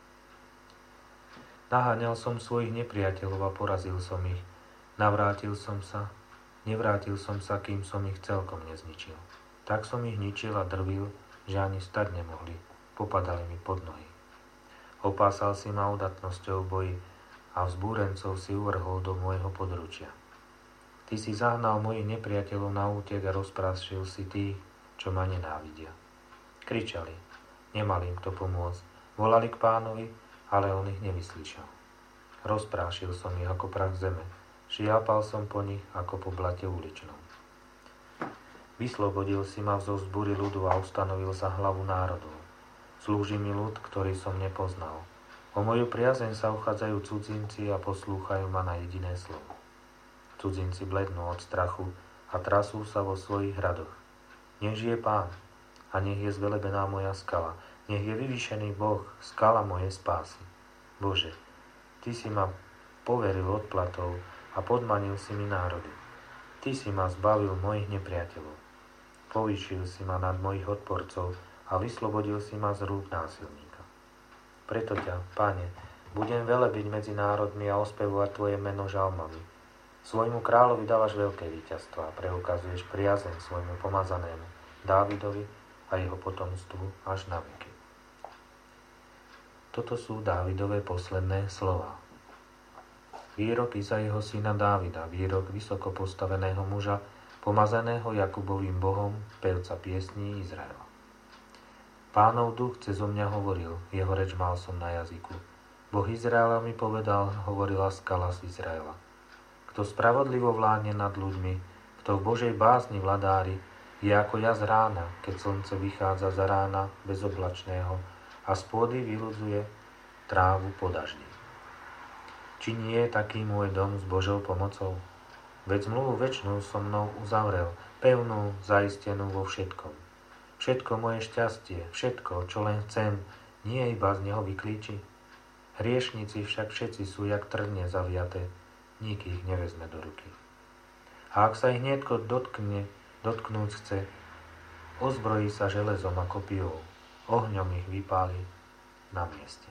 Naháňal som svojich nepriateľov a porazil som ich. Navrátil som sa, nevrátil som sa, kým som ich celkom nezničil. Tak som ich ničil a drvil, že ani stať nemohli, popadali mi pod nohy. Opásal si ma udatnosťou v boji a vzbúrencov si uvrhol do môjho područia. Ty si zahnal mojich nepriateľov na útek a rozprášil si tých, čo ma nenávidia. Kričali, nemali im kto pomôcť, volali k Pánovi, ale on ich nevyslyšal. Rozprášil som ich ako prach zeme, šiapal som po nich ako po blate uličnom. Vyslobodil si ma zo vzbúry ľudu a ustanovil za hlavu národov. Slúži mi ľud, ktorý som nepoznal. O moju priazeň sa uchádzajú cudzinci a poslúchajú ma na jediné slovo. Cudzinci blednú od strachu a trasú sa vo svojich hradoch. Nech žije Pán a nech je zvelebená moja skala. Nech je vyvýšený Boh, skala mojej spásy. Bože, Ty si ma poveril odplatou a podmanil si mi národy. Ty si ma zbavil mojich nepriateľov. Povýšil si ma nad mojich odporcov a vyslobodil si ma z rúk násilníka. Preto ťa, Pane, budem velebiť medzi národmi a ospevovať Tvoje meno žalmami. Svojmu kráľovi dávaš veľké víťazstvo a preukazuješ priazeň svojmu pomazanému Dávidovi a jeho potomstvu až na veky. Toto sú Dávidové posledné slová. Výrok Izaiho syna Dávida, výrok vysoko postaveného muža, pomazaného Jakubovým Bohom, pevca piesní Izraela. Pánov duch cezo mňa hovoril, jeho reč mal som na jazyku. Boh Izraela mi povedal, hovorila skala z Izraela. Kto spravodlivo vládne nad ľuďmi, kto v Božej bázni vladári, je ako jas rána, keď slnce vychádza za rána bezoblačného a z pôdy vyludzuje trávu po daždi. Či nie je taký môj dom s Božou pomocou? Veď zmluvu večnú so mnou uzavrel, pevnú, zaistenú vo všetkom. Všetko moje šťastie, všetko, čo len chcem, nie iba z neho vyklíči. Hriešnici však všetci sú jak trne zaviaté, nik ich nevezme do ruky. A ak sa ich niekto dotkne, dotknúť chce, ozbrojí sa železom a kopijou, ohňom ich vypáli na mieste.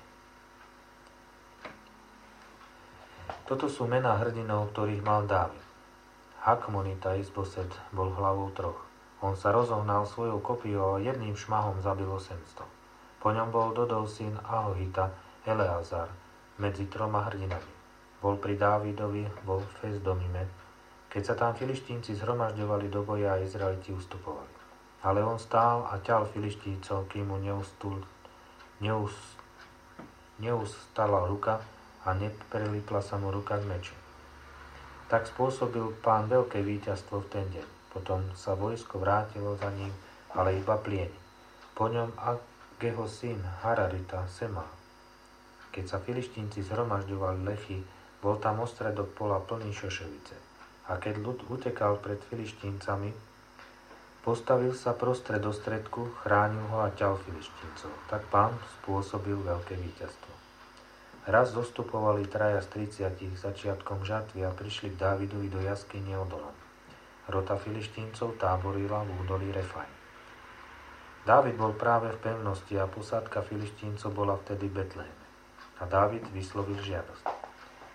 Toto sú mená hrdinov, ktorých mal Dávid. Hakmonita Isboset bol hlavou troch. On sa rozohnal svojou kopijou a jedným šmahom zabil osemsto. Po ňom bol Dodov syn Ahohita Eleazar medzi troma hrdinami. Bol pri Dávidovi vo Fesdomime, keď sa tam Filištínci zhromažďovali do boja a Izraeliti ustupovali. Ale on stál a ťal Filištíncov, kým mu neustul, neus, neustala ruka a neprelipla sa mu ruka k meču. Tak spôsobil Pán veľké víťazstvo v ten deň. Potom sa vojsko vrátilo za ním, ale iba plieň. Po ňom Ageho syn Hararita Sema. Keď sa Filištínci zhromažďovali lechy, bol tam ostredok pola plný šošovice. A keď ľud utekal pred Filištíncami, postavil sa prostred ostredku, chránil ho a ťal Filištíncov. Tak Pán spôsobil veľké víťazstvo. Raz zostupovali traja z tridsiatich začiatkom žatvy a prišli k Dávidovi do jaskyne Odolam. Rota Filištíncov táborila v údolí Refaj. Dávid bol práve v pevnosti a posádka Filištíncov bola vtedy v Betléme. A Dávid vyslovil žiadosť.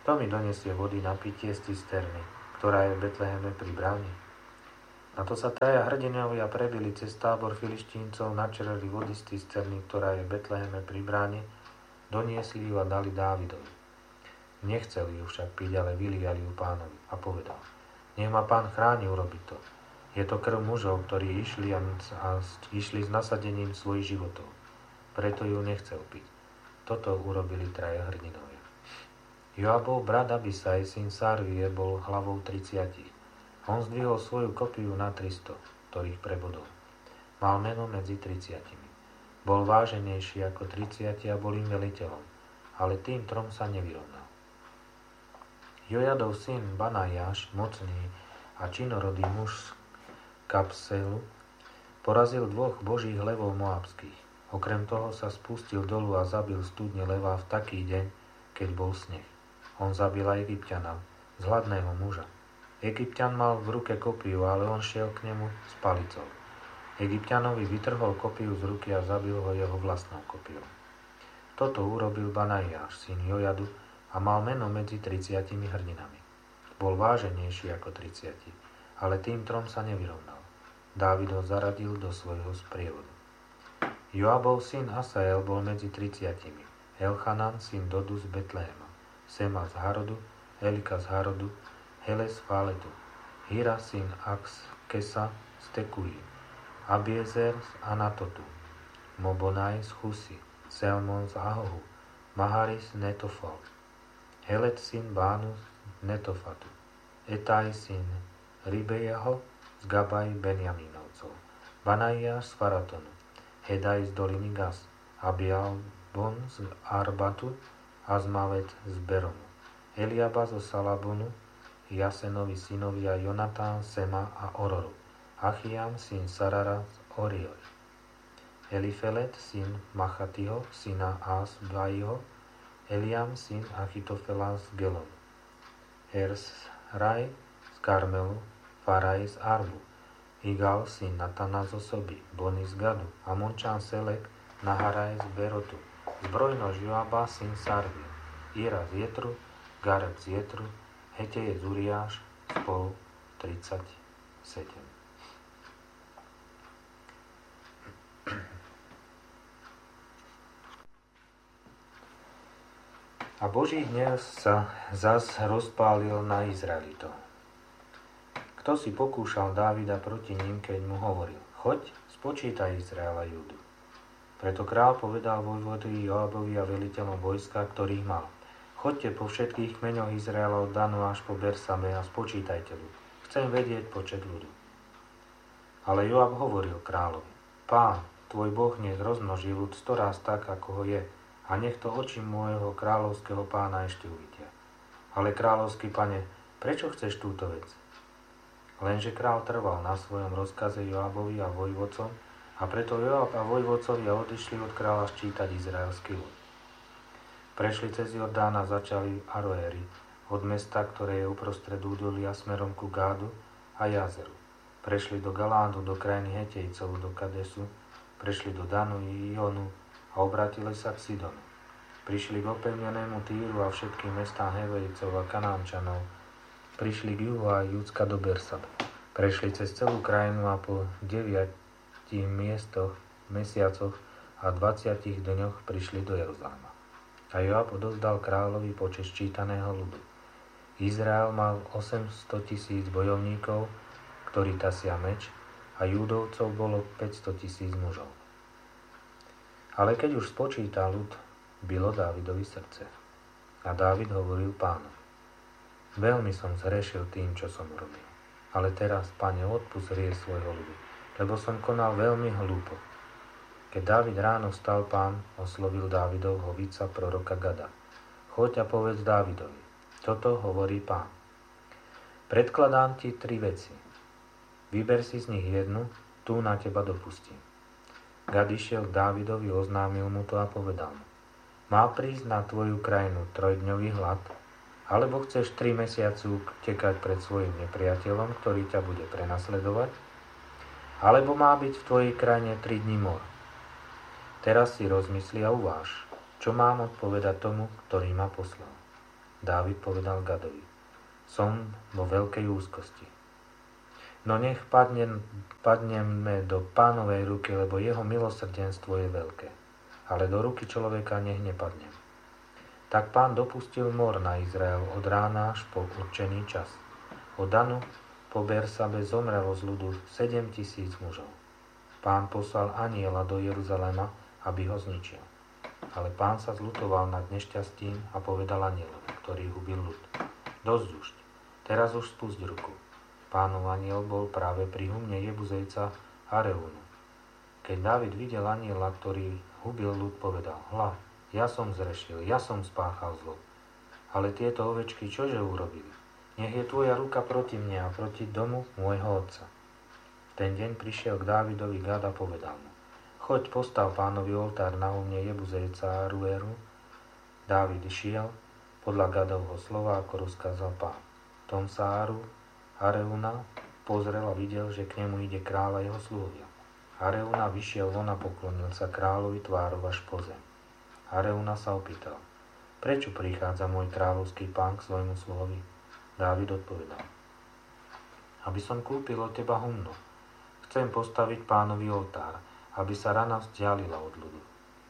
Kto mi donesie vody na pitie z cisterny, ktorá je v Betleheme pri bráne? Na to sa traja hrdinovia prebili cez tábor Filištíncov, načereli vody z cisterny, ktorá je v Betleheme pri bráne, doniesli ju a dali Dávidovi. Nechceli ju však piť, ale vyliali ju pánovi a povedal: Nech ma pán chráni urobiť to. Je to krv mužov, ktorí išli, a, a išli s nasadením svojich životov. Preto ju nechcel piť. Toto urobili traja hrdinovia. Joabov brat Abisaj, syn Sárvie, bol hlavou tridsiatich. On zdvihol svoju kopiu na tristo, ktorých prebodol. Mal meno medzi tridsiatimi. Bol váženejší ako tridsiati a bol im veliteľom, ale tým trom sa nevyrovnal. Jojadov syn Banajáš, mocný a činorodý muž z Kapselu, porazil dvoch božích levov moabských. Okrem toho sa spustil dolu a zabil studne leva v taký deň, keď bol sneh. On zabil aj Egypťana, z hladného muža. Egypťan mal v ruke kopiu, ale on šiel k nemu s palicou. Egypťanovi vytrhol kopiu z ruky a zabil ho jeho vlastnou kopiou. Toto urobil Banajáš, syn Jojadu, a mal meno medzi tridsiatimi hrdinami. Bol váženejší ako tridsiati, ale tým trom sa nevyrovnal. Dávid ho zaradil do svojho sprievodu. Joabov syn Asael bol medzi tridsiatimi. Elchanan syn Dodu z Betlehema, Sema z Harodu, Elika z Harodu, Heles z Fáletu, Hira syn Akskesa z Tekuji, Abiezer z Anatotu, Mobonaj z Chusy, Selmon z Ahohu, Maharis z Netofal, Helet syn Bánu z Netofatu, Etaj syn Ribejaho z Gabaj Benjamínovcov, Banajáš z Faratonu, Hedaj z doliny Gas, Abialbon z Arbatu, Azmavet z Beromu, Eliaba zo Salabonu, Jasenovi synovia Jonatán, Sema a Ororu, Achiam syn Sarara z Orioj, Elifelet syn Machatiho, syna Asbaiho, Eliam syn Achitofela z Gelonu, Ersraj z Karmelu, Faraj z Arbu, Igal syn Natana z Osoby, Boni z Gadu, Amončan Selek, Naharaj z Berotu, zbrojnož Joaba syn Sarvie, Ira z Jetru, Gareb z Jetru, Heteje z Uriáš, spolu tridsaťsedem. A Boží hnev sa zas rozpálil na Izraelitov. Kto si pokúšal Dávida proti ním, keď mu hovoril: Choď, spočítaj Izraela Júdu. Preto král povedal vojvodovi Joabovi a veliteľom vojska, ktorých mal: Choďte po všetkých kmeňoch Izraela od Danu až po Bersame a spočítajte ľud. Chcem vedieť počet ľudu. Ale Joab hovoril kráľovi: Pán, tvoj Boh nech rozmnoží ľud storaz tak, ako ho je, a nech to oči môjho kráľovského pána ešte uvidia. Ale kráľovský pane, prečo chceš túto vec? Lenže král trval na svojom rozkaze Joabovi a vojvodcom, a preto Joab a vojvodcovia odišli od kráľa ščítať izraelský ľud. Prešli cez Jordán a začali Aroéry, od mesta, ktoré je uprostred údolia smerom ku Gádu a Jazeru. Prešli do Galádu, do krajiny Hetejcov, do Kadesu, prešli do Danu i Ionu a obrátili sa k Sidonu. Prišli k opevnenému Týru a všetkým mestám Hevejcov a Kanánčanov. Prišli k juhu a Judska do Bersabe. Prešli cez celú krajinu a po deviatich miestoch, mesiacoch a dvaciatich dňoch prišli do Jeruzalema. A Joab odovzdal kráľovi počet ščítaného ľudu. Izrael mal osemsto tisíc bojovníkov, ktorí tasia meč, a Júdovcov bolo päťsto tisíc mužov. Ale keď už spočítal ľud, bylo Dávidovi srdce. A Dávid hovoril pánovi: Veľmi som zhrešil tým, čo som urobil. Ale teraz, Pane, odpusť hriech svojho ľudu, lebo som konal veľmi hlúpo. Keď Dávid ráno vstal, Pán oslovil Dávidovho víca proroka Gada: Choď a povedz Dávidovi: Toto hovorí Pán. Predkladám ti tri veci. Vyber si z nich jednu, tú na teba dopustím. Gad išiel k Dávidovi, oznámil mu to a povedal mu: Má prísť na tvoju krajinu trojdňový hlad, alebo chceš tri mesiace utekať pred svojim nepriateľom, ktorý ťa bude prenasledovať, alebo má byť v tvojej krajine tri dni mor. Teraz si rozmysli a uváž, čo mám odpovedať tomu, ktorý ma poslal. Dávid povedal Gadovi: Som vo veľkej úzkosti. No nech padne, padneme do Pánovej ruky, lebo jeho milosrdenstvo je veľké. Ale do ruky človeka nech nepadnem. Tak Pán dopustil mor na Izrael od rána až po určený čas. Od Danu po Bersabe zomrelo z ľudu sedem tisíc mužov. Pán poslal anjela do Jeruzalema, aby ho zničil. Ale Pán sa zľutoval nad nešťastím a povedal anjelovi, ktorý hubil ľud: Dosť už, teraz už spusť ruku. Pánov anjel bol práve pri humne Jebuzejca Areúnu. Keď Dávid videl anjela, ktorý hubil ľud, povedal: Hľa, ja som zrešil, ja som spáchal zlo. Ale tieto ovečky čože urobili? Nech je tvoja ruka proti mne a proti domu môjho otca. V ten deň prišiel k Dávidovi Gad a povedal mu: Choď, postav Pánovi oltár na humne Jebuzejca Aruéru. Dávid išiel podľa Gadovho slova, ako rozkázal Pán. Tom sa Aru Areúna pozrel a videl, že k nemu ide kráľ a jeho sluhovia. Areúna vyšiel von a poklonil sa kráľovi tvárov až po zem. Areúna sa opýtal: Prečo prichádza môj kráľovský pán k svojmu sluhovi? Dávid odpovedal: Aby som kúpil od teba humno. Chcem postaviť Pánovi oltár, aby sa rana vzdialila od ľudu.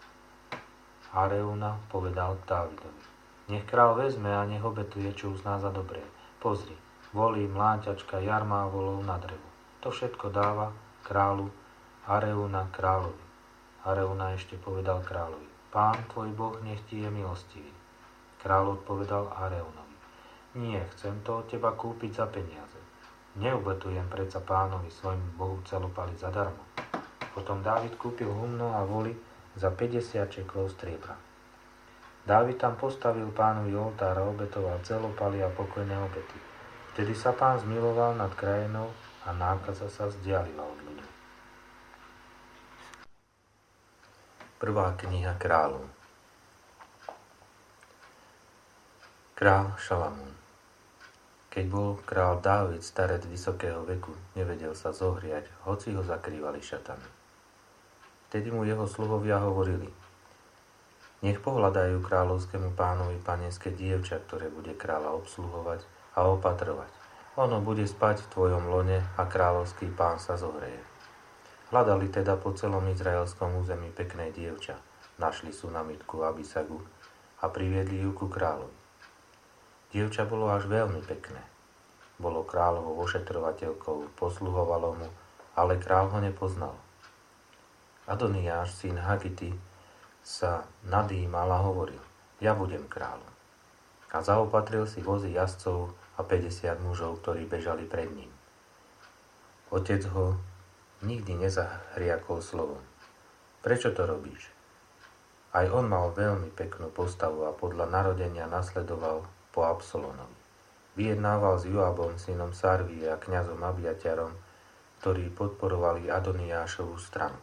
Areúna povedal k Dávidovi: Nech kráľ vezme a nech obetuje, čo uzná za dobré. Pozri, volí, mláťačka, jarmá volov na drevo. To všetko dáva kráľu Areúna kráľovi. Areúna ešte povedal kráľovi: Pán tvoj Boh nech ti je milostivý. Kráľ odpovedal Areúnovi: Nie, chcem to od teba kúpiť za peniaze. Neubetujem predsa Pánovi svojmu Bohu celopalit zadarmo. Potom Dávid kúpil humno a voli za päťdesiat šeklov striebra. Dávid tam postavil Pánovi oltár a obetoval celopaly a pokojné obety. Vtedy sa Pán zmiloval nad krajinou a nákaza sa vzdialila od ľudí. Prvá kniha kráľov. Král Šalamún. Keď bol král Dávid starec vysokého veku, nevedel sa zohriať, hoci ho zakrývali šatami. Vtedy mu jeho sluhovia hovorili: Nech pohľadajú kráľovskému pánovi panenské dievča, ktoré bude kráľa obsluhovať a opatrovať. Ono bude spať v tvojom lone a kráľovský pán sa zohreje. Hľadali teda po celom izraelskom území pekné dievča. Našli Sunamitku Abisagu a priviedli ju ku kráľovi. Dievča bolo až veľmi pekné. Bolo kráľovou ošetrovateľkou, posluhovalo mu, ale kráľ ho nepoznal. Adoniáš, syn Hagity, sa nadýmal a hovoril: Ja budem kráľom. A zaopatril si vozy jazdcov a päťdesiat mužov, ktorí bežali pred ním. Otec ho nikdy nezahriakol slovom: Prečo to robíš? Aj on mal veľmi peknú postavu a podľa narodenia nasledoval po Absalonovi. Vyjednával s Joabom, synom Sarvie, a kňazom Abiaťarom, ktorí podporovali Adoniášovu stranu.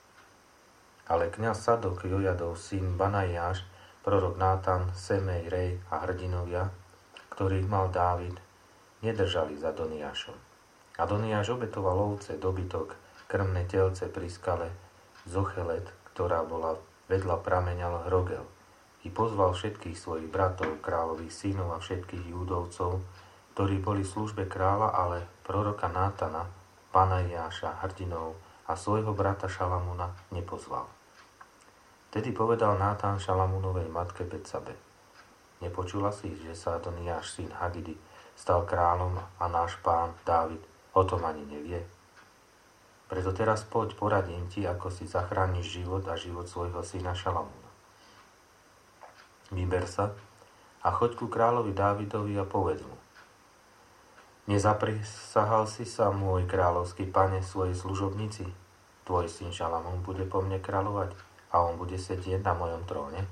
Ale kňaz Sadok, Jojadov syn Banajáš, prorok Nátan, Semej, Rej a hrdinovia, ktorých mal Dávid, nedržali za Adoniášom. Adoniáš obetoval ovce, dobytok, krmné telce pri skale Zochelet, ktorá bola vedľa prameňa Rogel, i pozval všetkých svojich bratov, kráľových synov a všetkých Júdovcov, ktorí boli v službe kráľa, ale proroka Nátana, Banajáša, hrdinov a svojho brata Šalamúna nepozval. Tedy povedal Nátan Šalamúnovej matke Betsabe: Nepočula si, že sa Adoniáš, syn Hagidy, stal kráľom a náš pán Dávid o tom ani nevie? Preto teraz poď, poradím ti, ako si zachrániš život a život svojho syna Šalamúna. Vyber sa a choď ku kráľovi Dávidovi a povedz mu: Nezaprisahal si sa, môj kráľovský pane, svojej služobnici? Tvoj syn Šalamún bude po mne kráľovať a on bude sedieť na mojom tróne?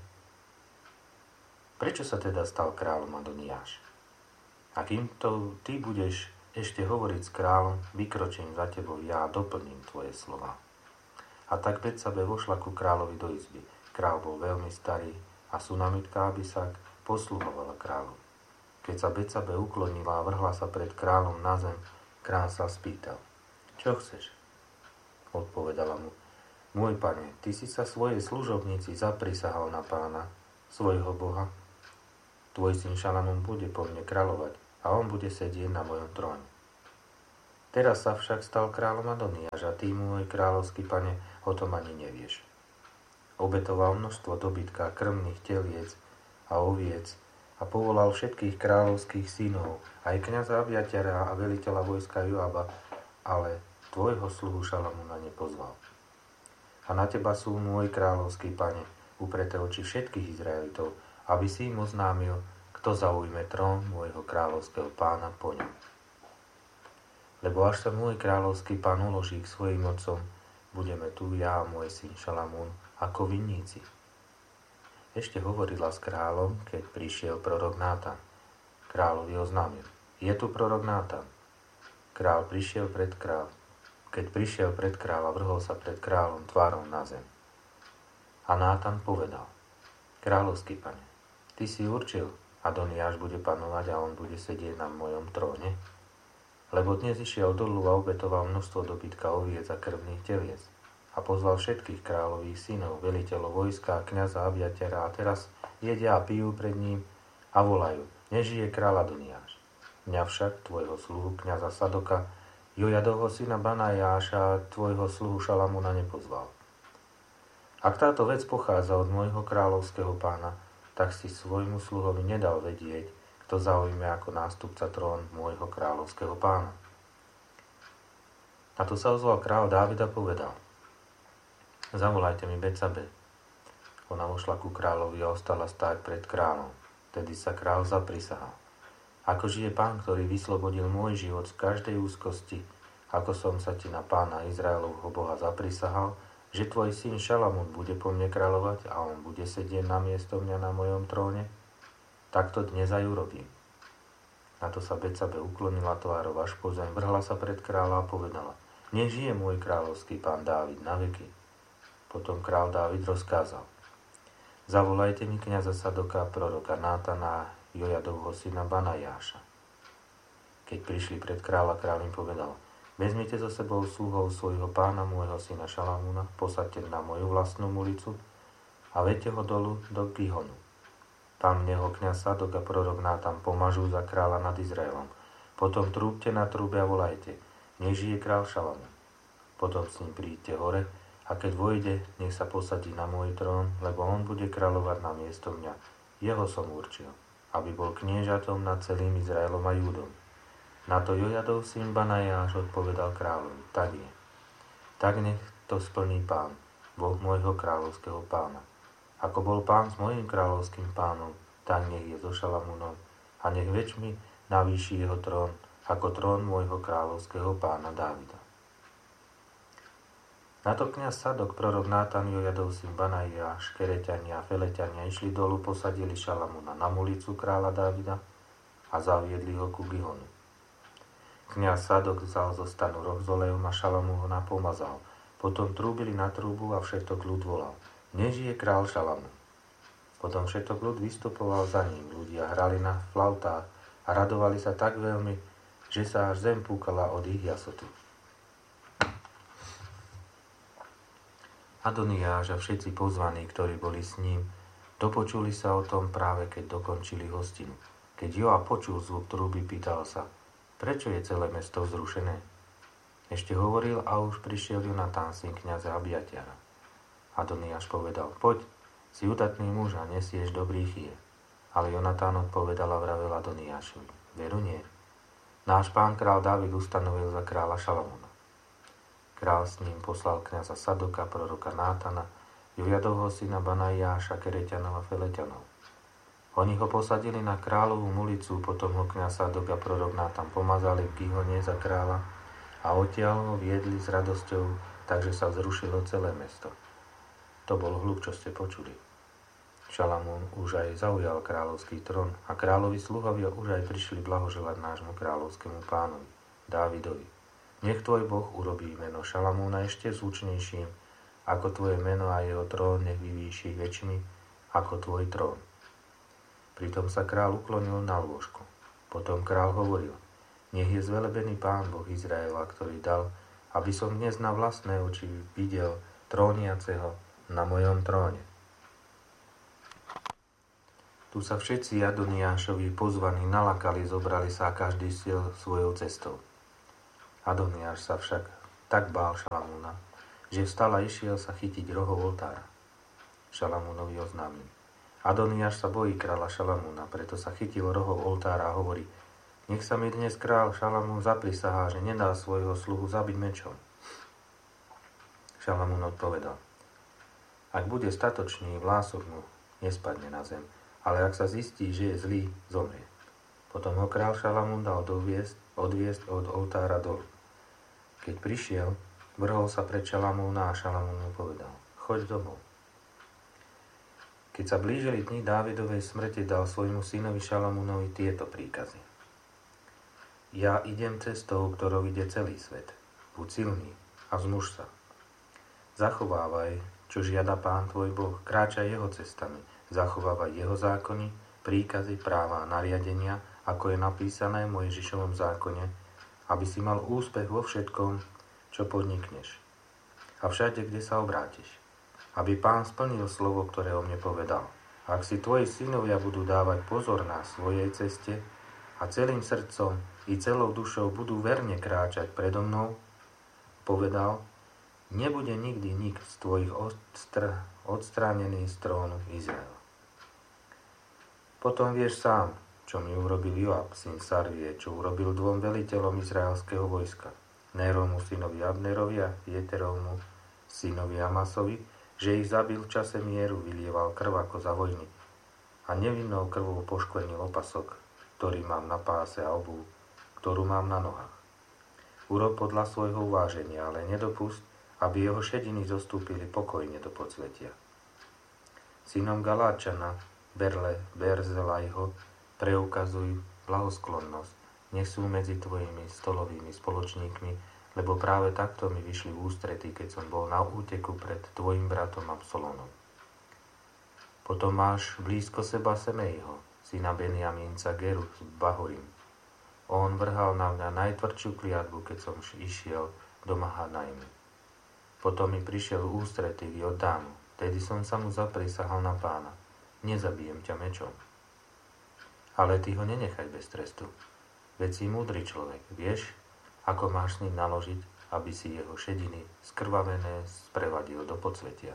Prečo sa teda stal kráľom Adoniáš? A kým to ty budeš ešte hovoriť s kráľom, vykročím za tebou ja a doplním tvoje slova. A tak Betsabe vošla ku kráľovi do izby. Kráľ bol veľmi starý a Sunamitka Abisag posluhovala kráľu. Keď sa Betsabe uklonila a vrhla sa pred kráľom na zem, kráľ sa spýtal: Čo chceš? Odpovedala mu: Môj pane, ty si sa svojej služobnici zaprisahal na pána, svojho Boha. tvoj syn Šalamún bude po mne kráľovať a on bude sedieť na mojom tróne. Teraz sa však stal kráľom Adoniáš a ty, môj kráľovský pane, o tom ani nevieš. Obetoval množstvo dobytka, krmných teliec a oviec a povolal všetkých kráľovských synov, aj kňaza Abiatara a veliteľa vojska Joaba, ale tvojho sluhu Šalamúna nepozval. A na teba sú, môj kráľovský pane, upreté oči všetkých Izraelitov, aby si im oznámil, kto zaujme trón môjho kráľovského pána po ňom. Lebo až sa môj kráľovský pán uloží k svojim otcom, budeme tu ja a môj syn Šalamún ako vinníci. Ešte hovorila s kráľom, keď prišiel prorok Nátan. Kráľovi oznámil: Je tu prorok Nátan. Kráľ prišiel pred kráľ. Keď prišiel pred kráľa, vrhol sa pred kráľom tvárom na zem. A Nátan povedal: Kráľovský pane, ty si určil, Adoniáš bude panovať a on bude sedieť na mojom tróne? Lebo dnes išiel dolu a obetoval množstvo dobytka, oviec a krvných teliec a pozval všetkých kráľových synov, veliteľov vojska a kňaza Abiatara a teraz jedia a pijú pred ním a volajú: Nežije kráľ Adoniáš. Mňa však, tvojho sluhu kňaza Sadoka, Jojadovho syna Banajáša a tvojho sluhu Šalamúna nepozval. Ak táto vec pochádza od môjho kráľovského pána, tak si svojmu sluhovi nedal vedieť, kto zaujme ako nástupca trón môjho kráľovského pána. A tu sa ozval kráľ Dávid a povedal: Zavolajte mi Betsabe. Ona vošla ku kráľovi a ostala stáť pred kráľom. Tedy sa kráľ zaprisahal: Ako žije pán, ktorý vyslobodil môj život z každej úzkosti, ako som sa ti na pána Izraelovho Boha zaprisahal, že tvoj syn Šalamún bude po mne kráľovať a on bude sedieť na miesto mňa na mojom tróne, tak to dnes aj urobím. Na to sa Betsabe uklonila tvárou až po zem, vrhla sa pred kráľa a povedala: Nech žije môj kráľovský pán Dávid na veky. Potom kráľ Dávid rozkázal: Zavolajte mi kňaza Sadoka, proroka Nátana a Jojadovho syna Banajáša. Keď prišli pred kráľa, kráľ im povedal: Vezmite so sebou sluhov svojho pána, môjho syna Šalamúna, posaďte na moju vlastnú ulicu a vedte ho dolu do Gihonu. Tam neho kňaz Sadok a prorok Nátan pomažú za kráľa nad Izraelom. Potom trúbte na trúbe a volajte: Nech žije kráľ Šalamún. Potom s ním príďte hore a keď vojde, nech sa posadí na môj trón, lebo on bude kráľovať na miesto mňa. Jeho som určil, aby bol kniežatom nad celým Izraelom a Júdom. Na to Jojadov syn Banajáš odpovedal kráľovi: Tak je. Tak nech to splní pán, Boh môjho kráľovského pána. Ako bol pán s mojím kráľovským pánom, tak nech je so Šalamúnom a nech väčšmi navýši jeho trón, ako trón môjho kráľovského pána Dávida. Na to kňaz Sadok, prorok Nátan, Jojadov syn Banajáš, Kereťania a Feleťania išli dolu, posadili Šalamúna na mulicu kráľa Dávida a zaviedli ho ku Gihonu. Kňaz Sadok vzal zo stanu roh s olejom a Šalamún ho napomazal. Potom trúbili na trúbu a všetok ľud volal: Nežije král Šalamún. Potom všetok ľud vystupoval za ním. Ľudia hrali na flautách a radovali sa tak veľmi, že sa až zem púkala od ich jasotu. Adoniáš a všetci pozvaní, ktorí boli s ním, dopočuli sa o tom práve keď dokončili hostinu. Keď Joab počul zvuk trúby, pýtal sa: Prečo je celé mesto vzrušené? Ešte hovoril a už prišiel Jonatán, syn kňaza Abiatara. Adoniáš povedal: Poď, si udatný muž a nesieš dobrý chýr. Ale Jonatán odpovedal a vravel Adoniášovi: Veru nie. Náš pán král Dávid ustanovil za kráľa Šalamúna. Král s ním poslal kňaza Sadoka, proroka Nátana, Jojadovho syna Banajáša, Kereťanov a Feleťanov. Oni ho posadili na kráľovú mulicu, potom ho kňaz Sadok a prorok Nátan pomazali v Gihone za kráľa a odtiaľ ho viedli s radosťou, takže sa vzrušilo celé mesto. To bol hluk, čo ste počuli. Šalamún už aj zaujal kráľovský trón a kráľovi sluhovia už aj prišli blahoželať nášmu kráľovskému pánovi, Dávidovi. Nech tvoj Boh urobí meno Šalamúna ešte zvučnejším, ako tvoje meno a jeho trón nech vyvýši väčšmi ako tvoj trón. Pritom sa kráľ uklonil na lôžku. Potom kráľ hovoril: Nech je zvelebený pán Boh Izraela, ktorý dal, aby som dnes na vlastné oči videl tróniaceho na mojom tróne. Tu sa všetci Adoniášovi pozvaní nalakali, zobrali sa a každý šiel svojou cestou. Adoniáš sa však tak bál Šalamúna, že vstal a išiel sa chytiť rohov oltára. Šalamúnovi oznámil: Adoniáš sa bojí kráľa Šalamúna, preto sa chytil rohov oltára a hovorí: Nech sa mi dnes kráľ Šalamún zaprisahá, že nedá svojho sluhu zabiť mečom. Šalamún odpovedal: Ak bude statočný, vlások mu nespadne na zem, ale ak sa zistí, že je zlý, zomrie. Potom ho kráľ Šalamún dal doviesť, odviesť od oltára dolu. Keď prišiel, vrhol sa pred Šalamúna a Šalamún mu povedal: Choď domov. Keď sa blížili dni Dávidovej smrti, dal svojmu synovi Šalamúnovi tieto príkazy: Ja idem cestou, ktorou ide celý svet. Buď silný a vzmuž sa. Zachovávaj, čo žiada Pán tvoj Boh, kráčaj jeho cestami, zachovávaj jeho zákony, príkazy, práva a nariadenia, ako je napísané v Mojžišovom zákone, aby si mal úspech vo všetkom, čo podnikneš. A všade, kde sa obrátiš. Aby Pán splnil slovo, ktoré o mne povedal. A ak si tvoji synovia budú dávať pozor na svojej ceste a celým srdcom i celou dušou budú verne kráčať predo mnou, povedal: Nebude nikdy nik z tvojich odstr- odstránený z trónu Izraela. Potom vieš sám, čo mi urobil Joab, syn Sarvie, čo urobil dvom veliteľom izraelského vojska, Nérovmu synovi Abnerovi a Jeterovmu synovi Amasovi, že ich zabil v čase mieru, vylieval krv ako za vojny a nevinnou krvou poškvenil opasok, ktorý mám na páse a obuv, ktorú mám na nohách. Urob podľa svojho uváženia, ale nedopusť, aby jeho šediny zostúpili pokojne do podsvetia. Synom Galáčana, Berle, Berzelajho, preukazuj blahosklonnosť, nech sú medzi tvojimi stolovými spoločníkmi, lebo práve takto mi vyšli v ústretí, keď som bol na úteku pred tvojim bratom Absalónom. Potom máš blízko seba Semejho, syna Benjamínca Geru z Bahorim. On vrhal na mňa najtvrdšiu kliatbu, keď som išiel do Mahanajmu. Potom mi prišiel v ústretí v Jordánu, tedy som sa mu zaprisahal na Pána: Nezabijem ťa mečom. Ale ty ho nenechaj bez trestu. Veď si múdry človek, vieš, ako máš s ním naložiť, aby si jeho šediny skrvavené sprevadil do podsvetia.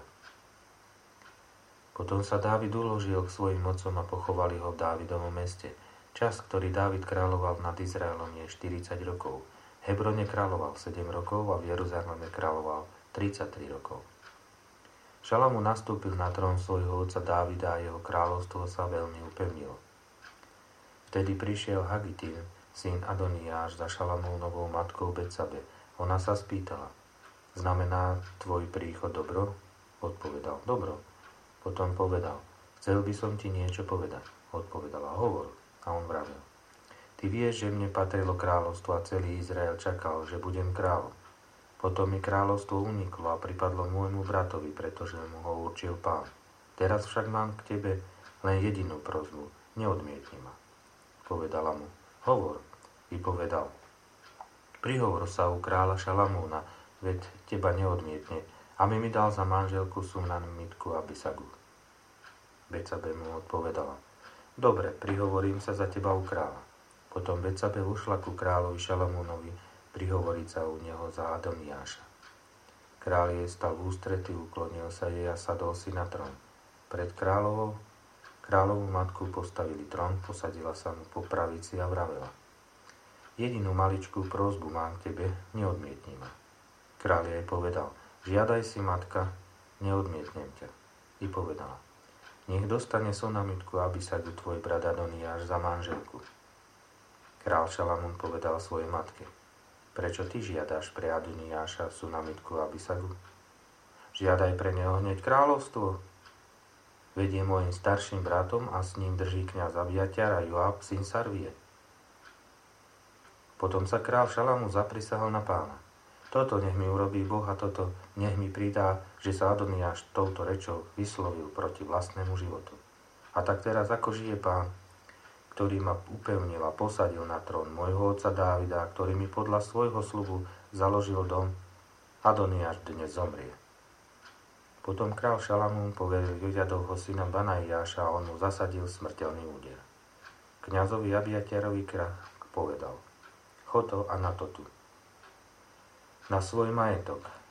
Potom sa Dávid uložil k svojim mocom a pochovali ho v Dávidovom meste. Čas, ktorý Dávid kráľoval nad Izraelom, je štyridsať rokov. V Hebrone kráľoval sedem rokov a v Jeruzaleme kráľoval tridsaťtri rokov. Šalamún nastúpil na trón svojho otca Dávida a jeho kráľovstvo sa veľmi upevnilo. Vtedy prišiel Hagitín, syn Adoniáš, za Šalamúnovou matkou Betsabe. Ona sa spýtala: Znamená tvoj príchod dobro? Odpovedal: Dobro. Potom povedal: Chcel by som ti niečo povedať. Odpovedala: Hovor. A on vravel: Ty vieš, že mne patrilo kráľovstvo a celý Izrael čakal, že budem kráľom. Potom mi kráľovstvo uniklo a pripadlo môjmu bratovi, pretože mu ho určil Pán. Teraz však mám k tebe len jedinú prosbu: neodmietni ma. Povedala mu: Hovor. Vypovedal: Prihovor sa u kráľa Šalamúna, veď teba neodmietne, aby mi dal za manželku Sunamitku Abisagu. Betsabe mu odpovedala: Dobre, prihovorím sa za teba u kráľa. Potom Betsabe ušla ku kráľovi Šalamúnovi prihovoriť sa u neho za Adoniáša. Kráľ jej stal v ústretí, uklonil sa jej a sadol si na trón. Pred kráľovou, kráľovú matku postavili trón, posadila sa mu po pravici a vravela: Jedinú maličkú prosbu mám k tebe, neodmietni ma. Kráľ jej povedal: Žiadaj si, matka, neodmietnem ťa. I povedala: Nech dostane Sunamitku Abisagu tvoj brat Adoniáš za manželku. Kráľ Šalamún povedal svojej matke: Prečo ty žiadaš pre Adoniáša Sunamitku Abisagu? Žiadaj pre neho hneď kráľovstvo. Vedie môjim starším bratom a s ním drží kňaz Abiatar a Joab, syn Sarvie. Potom sa kráľ Šalamún zaprisahal na Pána: Toto nech mi urobí Boh a toto nech mi pridá, že sa Adoniáš touto rečou vyslovil proti vlastnému životu. A tak teraz, ako žije Pán, ktorý ma upevnil a posadil na trón môjho otca Dávida, ktorý mi podľa svojho sľubu založil dom, Adoniáš dnes zomrie. Potom král Šalamún poveril Jojadovho syna Banaiáša a on mu zasadil smrteľný úder. Kňazovi Abiaterovi král povedal: Chod to a na to tu. Na svoj majetok,